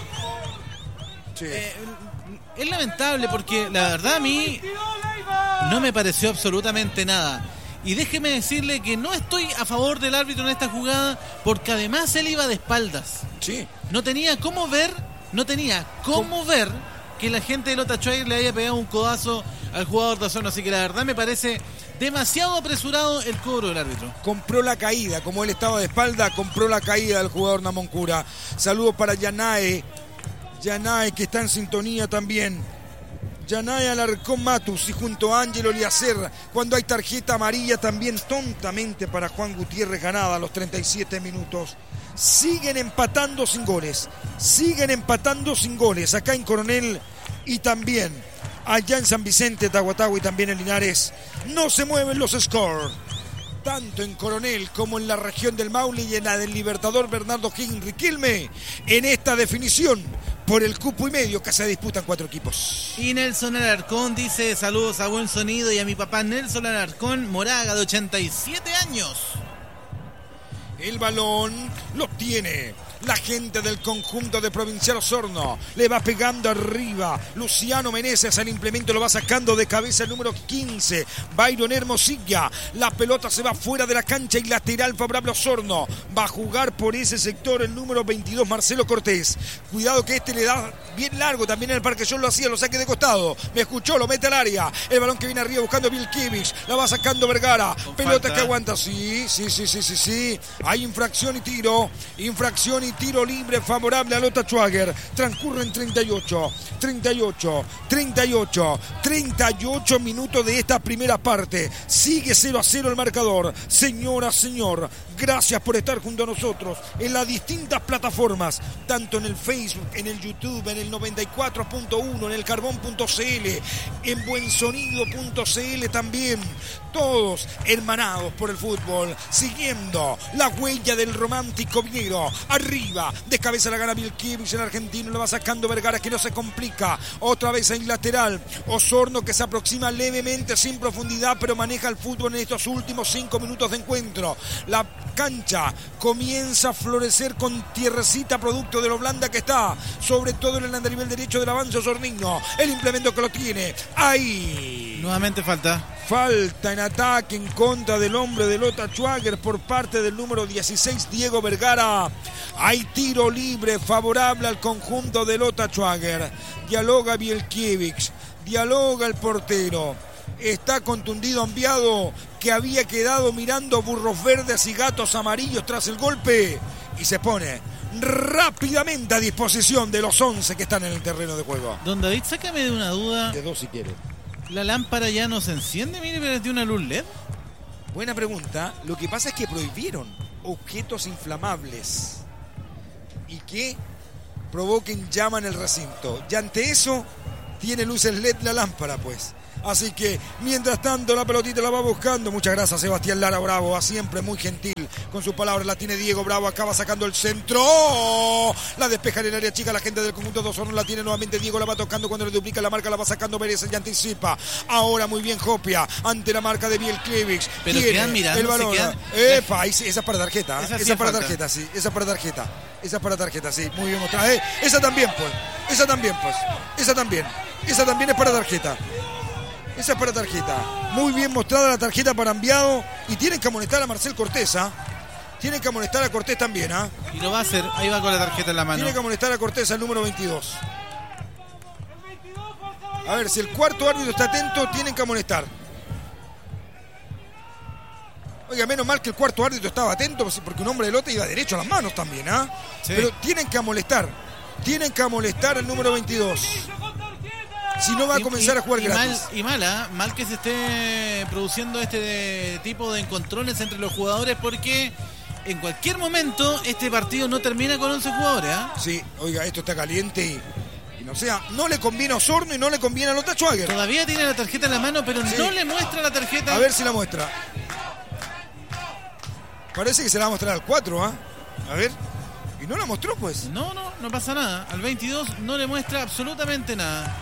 Sí.
Eh, es lamentable porque la verdad a mí no me pareció absolutamente nada. Y déjeme decirle que no estoy a favor del árbitro en esta jugada porque además él iba de espaldas.
Sí.
No tenía cómo ver, no tenía cómo ¿Cómo? ver que la gente de Lota Schwager le haya pegado un codazo al jugador de Osorno. Así que la verdad me parece demasiado apresurado el cobro del árbitro.
Compró la caída, como él estaba de espalda, compró la caída del jugador Namoncura. Saludos para Yanae. Yanae que está en sintonía también. Yanae Alarcón Matus y junto a Ángelo Liacer, cuando hay tarjeta amarilla también tontamente para Juan Gutiérrez ganada a los treinta y siete minutos. Siguen empatando sin goles, siguen empatando sin goles acá en Coronel y también allá en San Vicente, Tahuatahua y también en Linares. No se mueven los scores, tanto en Coronel como en la región del Maule y en la del Libertador Bernardo Higgins Riquelme, en esta definición por el cupo y medio que se disputan cuatro equipos.
Y Nelson Alarcón dice saludos a Buen Sonido y a mi papá Nelson Alarcón Moraga de ochenta y siete años.
El balón lo tiene la gente del conjunto de Provincial Osorno. Le va pegando arriba Luciano Meneses. El implemento lo va sacando de cabeza el número quince, Byron Hermosilla. La pelota se va fuera de la cancha y lateral favorable a Osorno. Va a jugar por ese sector el número veintidós, Marcelo Cortés. Cuidado que este le da bien largo también en el parque. Yo lo hacía, lo saque de costado. Me escuchó, lo mete al área. El balón que viene arriba buscando Vilkiewicz. La va sacando Vergara. Con pelota falta. Que aguanta. Sí, sí, sí, sí, sí, sí. Hay infracción y tiro. Infracción y tiro libre favorable a Lota Schwager. Transcurren treinta y ocho, treinta y ocho, treinta y ocho, treinta y ocho minutos de esta primera parte. Sigue cero a cero el marcador. Señora, señor, gracias por estar junto a nosotros en las distintas plataformas, tanto en el Facebook, en el YouTube, en el noventa y cuatro punto uno, en el carbón punto cl, en buensonido punto cl también. Todos hermanados por el fútbol, siguiendo la huella del romántico vinero. Arriba, de cabeza la gana Vilkiewicz, el argentino le va sacando Vergara que no se complica. Otra vez en lateral, Osorno que se aproxima levemente sin profundidad, pero maneja el fútbol en estos últimos cinco minutos de encuentro. La cancha comienza a florecer con tierrecita producto de lo blanda que está, sobre todo en el andarivel derecho del avance osornino. El implemento que lo tiene, ahí.
Nuevamente falta.
Falta en ataque en contra del hombre de Lota Schwager por parte del número dieciséis, Diego Vergara. Hay tiro libre favorable al conjunto de Lota Schwager. Dialoga Vilkiewicz, dialoga el portero. Está contundido Enviado, que había quedado mirando burros verdes y gatos amarillos tras el golpe, y se pone rápidamente a disposición de los once que están en el terreno de juego.
Don David, sácame de una duda.
De dos si quiere.
¿La lámpara ya no se enciende? Mire, pero es de una luz L E D.
Buena pregunta. Lo que pasa es que prohibieron objetos inflamables y que provoquen llama en el recinto. Y ante eso tiene luces L E D la lámpara, pues. Así que, mientras tanto, la pelotita la va buscando. Muchas gracias, Sebastián Lara Bravo. Va siempre muy gentil con sus palabras. La tiene Diego Bravo. Acaba sacando el centro. La despeja en el área chica. La gente del conjunto de Osorno la tiene nuevamente Diego. La va tocando cuando le duplica la marca. La va sacando Pérez y anticipa. Ahora muy bien Jopia ante la marca de Bielkiewicz.
Pero
tiene
quedan mirando.
el balón.
Quedan...
Epa, esa es para tarjeta.
Esa,
esa
sí
es para
falta.
tarjeta, sí. Esa es para tarjeta. Esa es para tarjeta, sí. Muy bien mostrada. Eh, esa también, pues. Esa también, pues. Esa también. Esa también es para tarjeta. Esa es para tarjeta. Muy bien mostrada la tarjeta para Enviado. Y tienen que amonestar a Marcel Cortés, ¿ah? ¿eh? Tienen que amonestar a Cortés también, ¿ah? ¿eh?
Y lo va a hacer. Ahí va con la tarjeta en la mano.
Tienen que amonestar a Cortés al número veintidós. A ver, si el cuarto árbitro está atento, tienen que amonestar. Oiga, menos mal que el cuarto árbitro estaba atento, porque un hombre de lote iba derecho a las manos también, ¿ah? ¿eh?
Sí.
Pero tienen que amonestar. Tienen que amonestar al número veintidós. Si no va a comenzar
y,
a jugar
y
gratis.
Mal, y mala, mal que se esté produciendo este de, tipo de encontrones entre los jugadores, porque en cualquier momento este partido no termina con once jugadores, ¿eh?
Sí, oiga, esto está caliente y, y no sea, no le conviene a Osorno y no le conviene a Lota Schwager.
Todavía tiene la tarjeta en la mano, pero
sí.
no le muestra la tarjeta.
A ver si la muestra. Parece que se la va a mostrar al cuatro, ¿ah? ¿eh? A ver. Y no la mostró, pues.
No, no, no pasa nada. Al veintidós no le muestra absolutamente nada.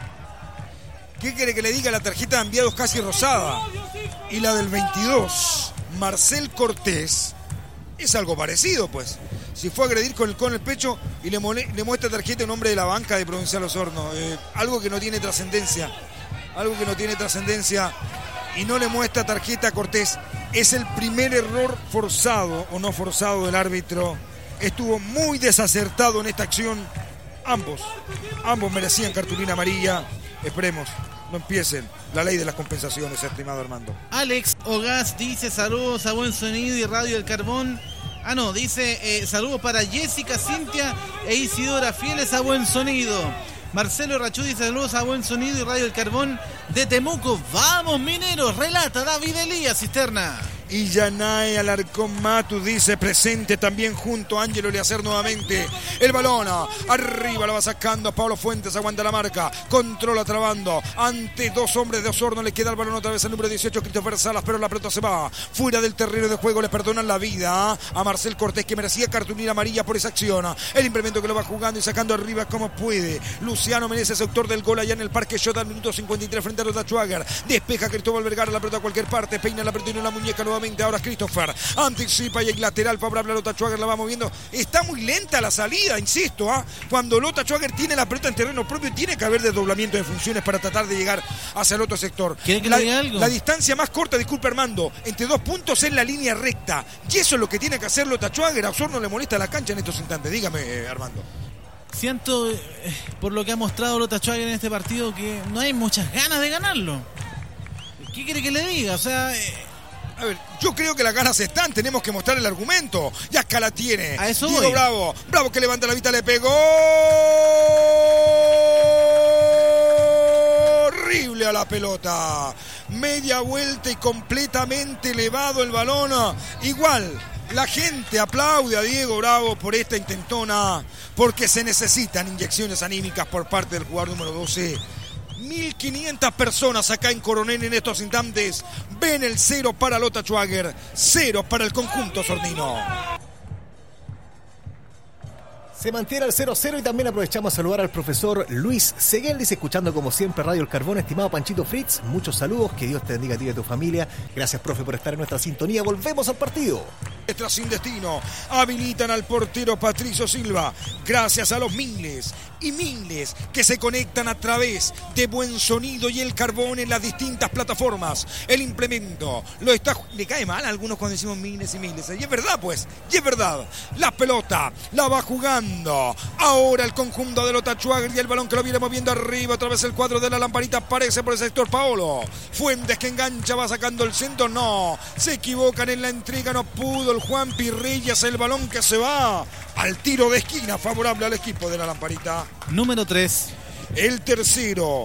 ¿Qué quiere que le diga? La tarjeta de Enviados casi rosada. Y la del veintidós, Marcel Cortés, es algo parecido, pues. Si fue a agredir con el, con el pecho y le, mole, le muestra tarjeta en nombre de la banca de Provincial Osorno. Eh, algo que no tiene trascendencia. Algo que no tiene trascendencia. Y no le muestra tarjeta a Cortés. Es el primer error forzado o no forzado del árbitro. Estuvo muy desacertado en esta acción. Ambos. Ambos merecían cartulina amarilla. Esperemos, no empiecen la ley de las compensaciones, estimado Armando.
Alex Ogaz dice saludos a Buen Sonido y Radio El Carbón. Ah, no, dice eh, saludos para Jessica, Cintia e Isidora, fieles a Buen Sonido. Marcelo Rachú dice saludos a Buen Sonido y Radio El Carbón de Temuco. Vamos, mineros, relata David Elías Cisterna.
Y Yanae Alarcón Matu dice presente también junto a Ángelo Leacer nuevamente. El balón arriba lo va sacando Pablo Fuentes, aguanta la marca, controla trabando ante dos hombres de Osorno. Le queda el balón otra vez al número dieciocho, Christopher Salas, pero la pelota se va fuera del terreno de juego. Le perdonan la vida a Marcel Cortés, que merecía cartulina amarilla por esa acción. El implemento que lo va jugando y sacando arriba como puede. Luciano Meneses, autor del gol allá en el Parque Shota, al minuto cincuenta y tres frente a Lota Schwager. Despeja Cristóbal Vergara la pelota a cualquier parte, peina la pelota y no la muñeca nuevamente. Ahora Christopher anticipa y el lateral favorable a Lota Schwager la va moviendo. Está muy lenta la salida, insisto, ¿ah? ¿eh? Cuando Lota Schwager tiene la pelota en terreno propio, tiene que haber desdoblamiento de funciones para tratar de llegar hacia el otro sector.
¿Quiere que
la,
le diga algo?
La distancia más corta, disculpe Armando, entre dos puntos es la línea recta. Y eso es lo que tiene que hacer Lota Schwager. A Osorno le molesta la cancha en estos instantes. Dígame, eh, Armando.
Siento, eh, por lo que ha mostrado Lota Schwager en este partido, que no hay muchas ganas de ganarlo. ¿Qué quiere que le diga? O sea... Eh...
A ver, yo creo que las ganas están, tenemos que mostrar el argumento. Y acá la tiene.
A eso
Diego
voy.
Bravo. Bravo que levanta la vista, le pegó. Horrible a la pelota. Media vuelta y completamente elevado el balón. Igual, la gente aplaude a Diego Bravo por esta intentona, porque se necesitan inyecciones anímicas por parte del jugador número doce. mil quinientas personas acá en Coronel en estos instantes ven el cero para Lota Schwager, cero para el conjunto sornino.
Se mantiene el cero cero y también aprovechamos a saludar al profesor Luis Seguel, dice escuchando como siempre Radio El Carbón, estimado Panchito Fritz, muchos saludos, que Dios te bendiga a ti y a tu familia, gracias profe por estar en nuestra sintonía, volvemos al partido.
Extra sin destino, habilitan al portero Patricio Silva, gracias a los miles y miles que se conectan a través de Buen Sonido y El Carbón en las distintas plataformas. El implemento lo está... Le cae mal a algunos cuando decimos miles y miles, y es verdad pues, y es verdad, la pelota la va jugando fondo. Ahora el conjunto de Lota Schwager y el balón que lo viene moviendo arriba. Otra vez el cuadro de la lamparita aparece por el sector Paolo. Fuentes que engancha, va sacando el centro. No, se equivocan en la entrega. No pudo el Juan Pirrillas. El balón que se va al tiro de esquina favorable al equipo de la lamparita.
Número tres.
El tercero.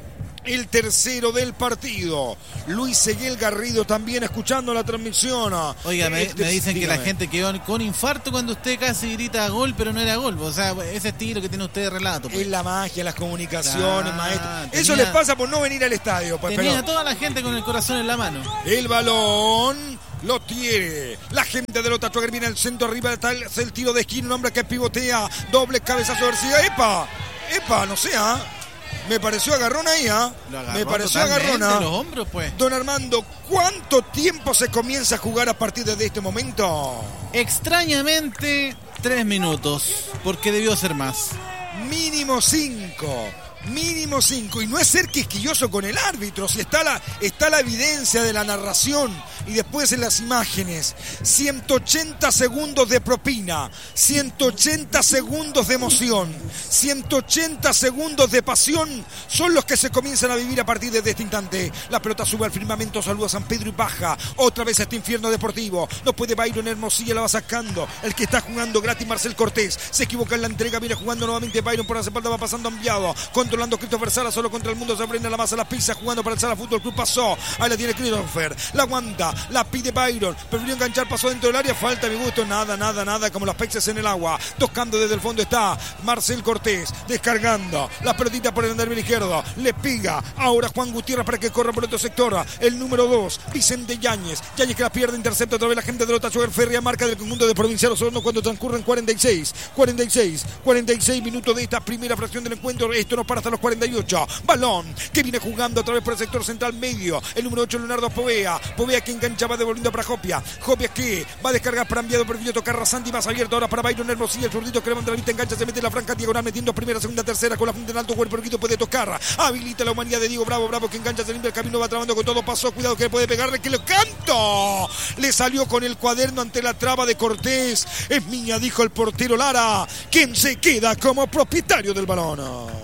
El tercero del partido. Luis Seguel Garrido también escuchando la transmisión.
Oiga, me,
este,
me dicen
dígame.
que la gente quedó con infarto cuando usted casi grita gol, pero no era gol. O sea, ese estilo que tiene usted de relato. Pues.
Es la magia, las comunicaciones,
Ah,
maestro.
tenía,
Eso les pasa por no venir al estadio. Pues,
tenía
pero
a toda la gente con el corazón en la mano.
el balón lo tiene. La gente de Lota Schwager viene al centro arriba. Está el, el tiro de esquina. Un hombre que pivotea. Doble cabezazo de García. ¡Epa! ¡Epa! No sé, ¿ah? ¿eh? Me pareció agarrón ahí, ¿ah? ¿eh? Me pareció agarrón, ¿ah?
Los hombros, pues.
Don Armando, ¿cuánto tiempo se comienza a jugar a partir de este momento?
Extrañamente, tres minutos, porque debió ser más.
Mínimo cinco. Mínimo cinco. Y no es ser quisquilloso con el árbitro. Si está la, está la evidencia de la narración y después en las imágenes. ciento ochenta segundos de propina. ciento ochenta segundos de emoción. ciento ochenta segundos de pasión son los que se comienzan a vivir a partir de este instante. La pelota sube al firmamento. Saluda a San Pedro y baja. Otra vez a este infierno deportivo. No puede Byron Hermosilla. La va sacando. El que está jugando gratis, Marcel Cortés. Se equivoca en la entrega. Viene jugando nuevamente Byron por la espalda. Va pasando enviado. Contra Controlando Christopher Sala, solo contra el mundo, se aprende la masa, la pisa, jugando para el Sala Fútbol Club, pasó, ahí la tiene Christopher, la aguanta, la pide Byron, prefirió enganchar, pasó dentro del área, falta a mi gusto, nada, nada, nada, como los peces en el agua, tocando desde el fondo está Marcel Cortés, descargando, la pelotita por el andar izquierdo, le piga, ahora Juan Gutiérrez para que corra por otro sector, el número dos, Vicente Yáñez, Yáñez que la pierde, intercepta otra vez la gente de Lota Schwager, Ferria marca del conjunto de Provincial Osorno cuando transcurren cuarenta y seis, cuarenta y seis, cuarenta y seis minutos de esta primera fracción del encuentro, esto no para hasta los cuarenta y ocho, balón que viene jugando otra vez por el sector central medio, el número ocho Leonardo Povea, Povea que enganchaba devolviendo para Jopia, Jopia que va a descargar para enviado por Villoto Carrasandi, más abierto ahora para Byron Hermosilla, el zurdito que levanta la vista, engancha, se mete en la franca diagonal metiendo primera, segunda, tercera con la punta en alto, cuerpo erguido puede tocar, habilita la humanidad de Diego Bravo, Bravo que engancha, se limpia el camino, va trabando con todo, pasó, cuidado que le puede pegarle, que lo canto, le salió con el cuaderno ante la traba de Cortés, es mía, dijo el portero Lara, quien se queda como propietario del balón.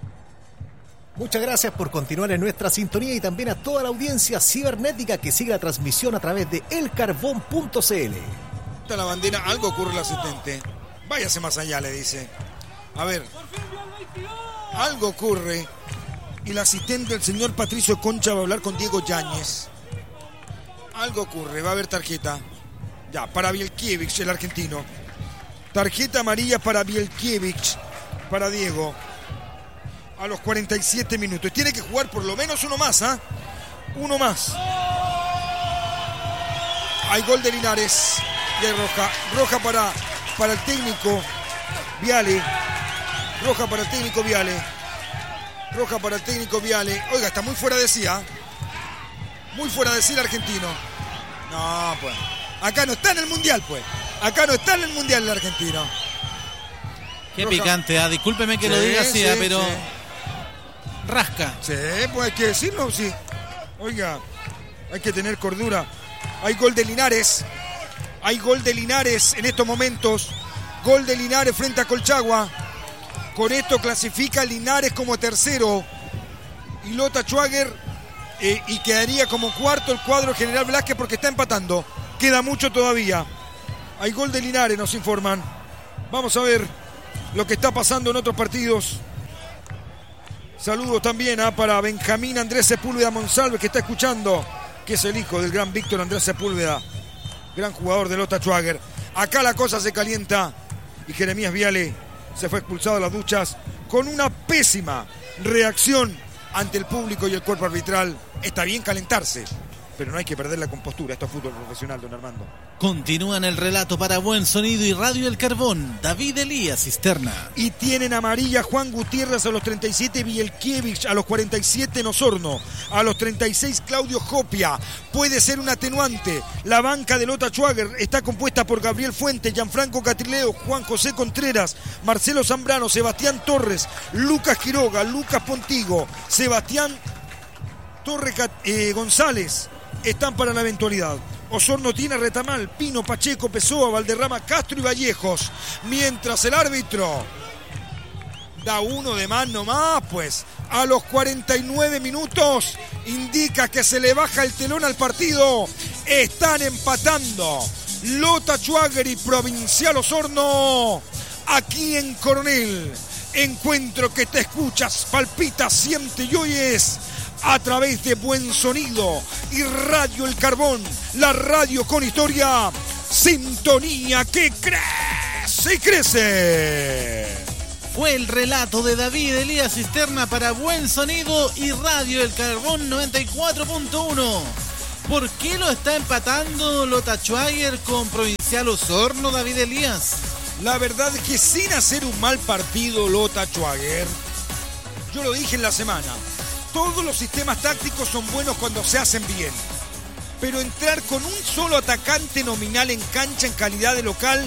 Muchas gracias por continuar en nuestra sintonía y también a toda la audiencia cibernética que sigue la transmisión a través de el carbón punto c l.
Está la bandera, algo ocurre el asistente. Váyase más allá, le dice. A ver, algo ocurre y el asistente, el señor Patricio Concha, va a hablar con Diego Yáñez. Algo ocurre, va a haber tarjeta. Ya, para Bielkiewicz, el argentino. Tarjeta amarilla para Bielkiewicz, para Diego. A los cuarenta y siete minutos. Tiene que jugar por lo menos uno más, ¿ah? ¿eh? Uno más. Hay gol de Linares. Y hay roja. Roja para, para el técnico Viale. Roja para el técnico Viale. Roja para el técnico Viale. Oiga, está muy fuera de sí, ¿ah? ¿eh? Muy fuera de sí el argentino. No, pues. Acá no está en el Mundial, pues. Acá no está en el Mundial el argentino.
Qué
Roja.
Picante, ¿ah? Discúlpeme que
Sí,
lo diga así,
sí,
¿ah? Pero...
sí.
Rasca.
Sí, pues hay que decirlo, sí. Oiga, hay que tener cordura. Hay gol de Linares. Hay gol de Linares en estos momentos. Gol de Linares frente a Colchagua. Con esto clasifica Linares como tercero. Y Lota Schwager eh, y quedaría como cuarto el cuadro General Velázquez porque está empatando. Queda mucho todavía. Hay gol de Linares, nos informan. Vamos a ver lo que está pasando en otros partidos. Saludos también ¿eh? para Benjamín Andrés Sepúlveda Monsalve, que está escuchando, que es el hijo del gran Víctor Andrés Sepúlveda, gran jugador de Lota Schwager. Acá la cosa se calienta y Jeremías Viale se fue expulsado de las duchas con una pésima reacción ante el público y el cuerpo arbitral. Está bien calentarse, pero no hay que perder la compostura. Esto es fútbol profesional, don Armando.
Continúa en el relato para Buen Sonido y Radio El Carbón, David Elías Cisterna.
Y tienen amarilla Juan Gutiérrez a los treinta y siete, Bielkiewicz a los cuarenta y siete, Osorno a los treinta y seis, Claudio Jopia. Puede ser un atenuante. La banca de Lota Schwager está compuesta por Gabriel Fuente, Gianfranco Catrileo, Juan José Contreras, Marcelo Zambrano, Sebastián Torres, Lucas Quiroga, Lucas Pontigo, Sebastián Torre eh, González. Están para la eventualidad. Osorno tiene a Retamal, Pino, Pacheco, Pessoa, Valderrama, Castro y Vallejos. Mientras el árbitro da uno de más nomás, pues a los cuarenta y nueve minutos indica que se le baja el telón al partido. Están empatando Lota Schwager y Provincial Osorno aquí en Coronel. Encuentro que te escuchas, palpitas, siente y oyes a través de Buen Sonido y Radio El Carbón, la radio con historia, sintonía que crece y crece.
Fue el relato de David Elías Cisterna para Buen Sonido y Radio El Carbón noventa y cuatro punto uno. ¿Por qué lo está empatando Lota Schwager con Provincial Osorno, David Elías?
La verdad es que sin hacer un mal partido Lota Schwager, yo lo dije en la semana, todos los sistemas tácticos son buenos cuando se hacen bien, pero entrar con un solo atacante nominal en cancha en calidad de local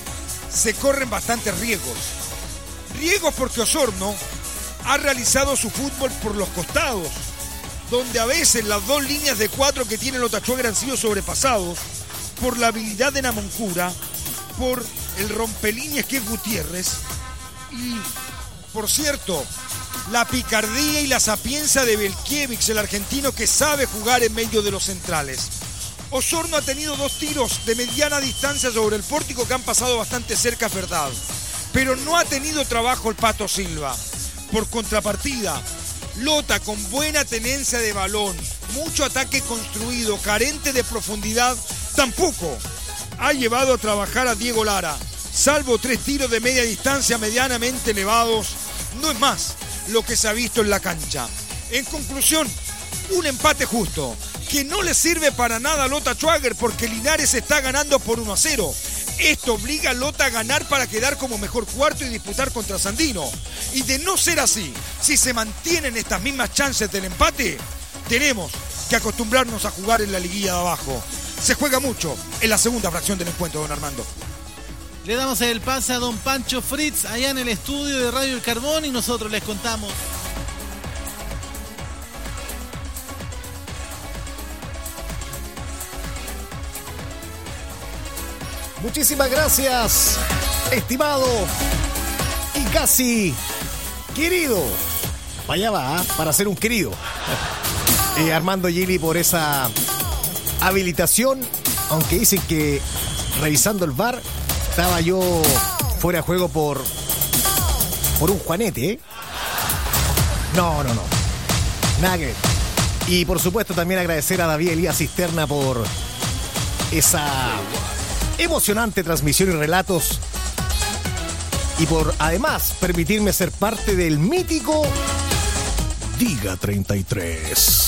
se corren bastantes riesgos. Riesgos porque Osorno ha realizado su fútbol por los costados, donde a veces las dos líneas de cuatro que tiene Lota Schwager han sido sobrepasados por la habilidad de Namoncura, por el rompelíneas que es Gutiérrez y, por cierto, la picardía y la sapienza de Belkiewicz, el argentino que sabe jugar en medio de los centrales. Osorno ha tenido dos tiros de mediana distancia sobre el pórtico que han pasado bastante cerca, es verdad, pero no ha tenido trabajo el Pato Silva. Por contrapartida, Lota, con buena tenencia de balón, mucho ataque construido, carente de profundidad, tampoco ha llevado a trabajar a Diego Lara. Salvo tres tiros de media distancia medianamente elevados, no es más lo que se ha visto en la cancha. En conclusión, un empate justo, que no le sirve para nada a Lota Schwager porque Linares está ganando por uno a cero. Esto obliga a Lota a ganar para quedar como mejor cuarto y disputar contra Sandino. Y de no ser así, si se mantienen estas mismas chances del empate, tenemos que acostumbrarnos a jugar en la liguilla de abajo. Se juega mucho en la segunda fracción del encuentro, don Armando.
Le damos el pase a don Pancho Fritz allá en el estudio de Radio El Carbón y nosotros les contamos.
Muchísimas gracias, estimado y casi querido. Vaya va, ¿eh? Para ser un querido. Eh, Armando Gili por esa habilitación, aunque dicen que revisando el V A R estaba yo fuera de juego por por un juanete, ¿eh? No, no, no. Nada que ver. Y por supuesto también agradecer a David Elías Cisterna por esa emocionante transmisión y relatos y por además permitirme ser parte del mítico Diga treinta y tres.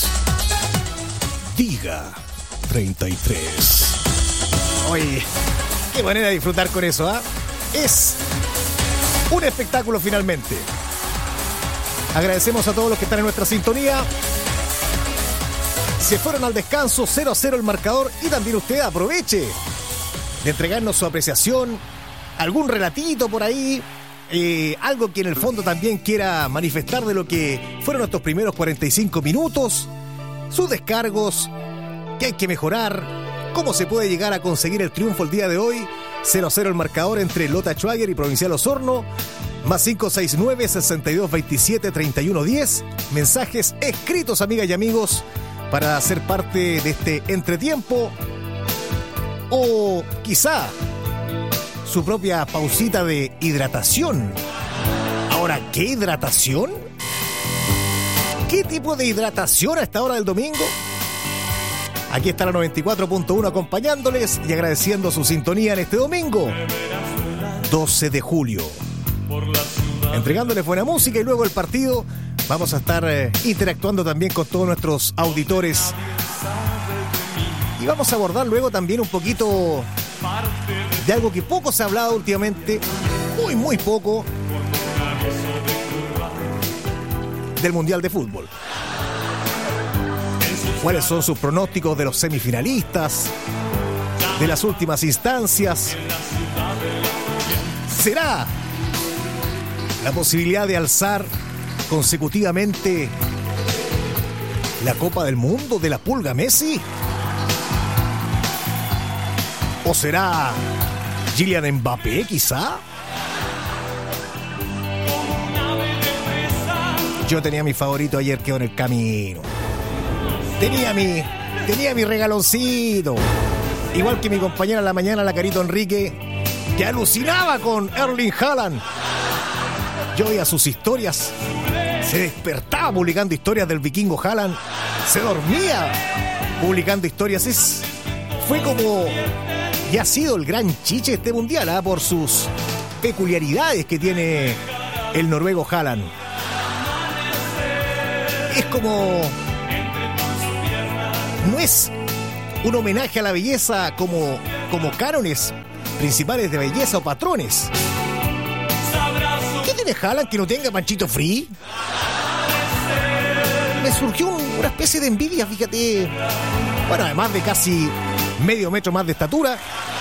Diga treinta y tres. Oye, qué manera de disfrutar con eso, ¿ah? ¿eh? Es un espectáculo finalmente. Agradecemos a todos los que están en nuestra sintonía. Se fueron al descanso, cero a cero el marcador, y también usted aproveche de entregarnos su apreciación, algún relatito por ahí, eh, algo que en el fondo también quiera manifestar de lo que fueron estos primeros cuarenta y cinco minutos, sus descargos, qué hay que mejorar, cómo se puede llegar a conseguir el triunfo el día de hoy. Cero a cero el marcador entre Lota Schwager y Provincial Osorno, más cinco seis nueve, seis dos dos siete, tres uno uno cero. Mensajes escritos, amigas y amigos, para ser parte de este entretiempo, o quizá su propia pausita de hidratación. Ahora, ¿qué hidratación? ¿Qué tipo de hidratación a esta hora del domingo? Aquí está la noventa y cuatro punto uno acompañándoles y agradeciendo su sintonía en este domingo doce de julio, entregándoles buena música, y luego el partido vamos a estar eh, interactuando también con todos nuestros auditores. Y vamos a abordar luego también un poquito de algo que poco se ha hablado últimamente, muy, muy poco, del Mundial de Fútbol. ¿Cuáles son sus pronósticos de los semifinalistas, de las últimas instancias? ¿Será la posibilidad de alzar consecutivamente la Copa del Mundo de la Pulga Messi? ¿O será Kylian Mbappé, quizá? Yo tenía mi favorito ayer, quedó en el camino. Tenía mi, tenía mi regaloncito. Igual que mi compañera en la mañana, la Carito Enrique, que alucinaba con Erling Haaland. Yo veía sus historias. Se despertaba publicando historias del vikingo Haaland. Se dormía publicando historias. Es, fue como... Y ha sido el gran chiche este mundial, ¿eh? Por sus peculiaridades que tiene el noruego Haaland. Es como... No es un homenaje a la belleza como, como cánones principales de belleza o patrones. ¿Qué tiene Haaland que no tenga Panchito Free? Me surgió una especie de envidia, fíjate. Bueno, además de casi medio metro más de estatura,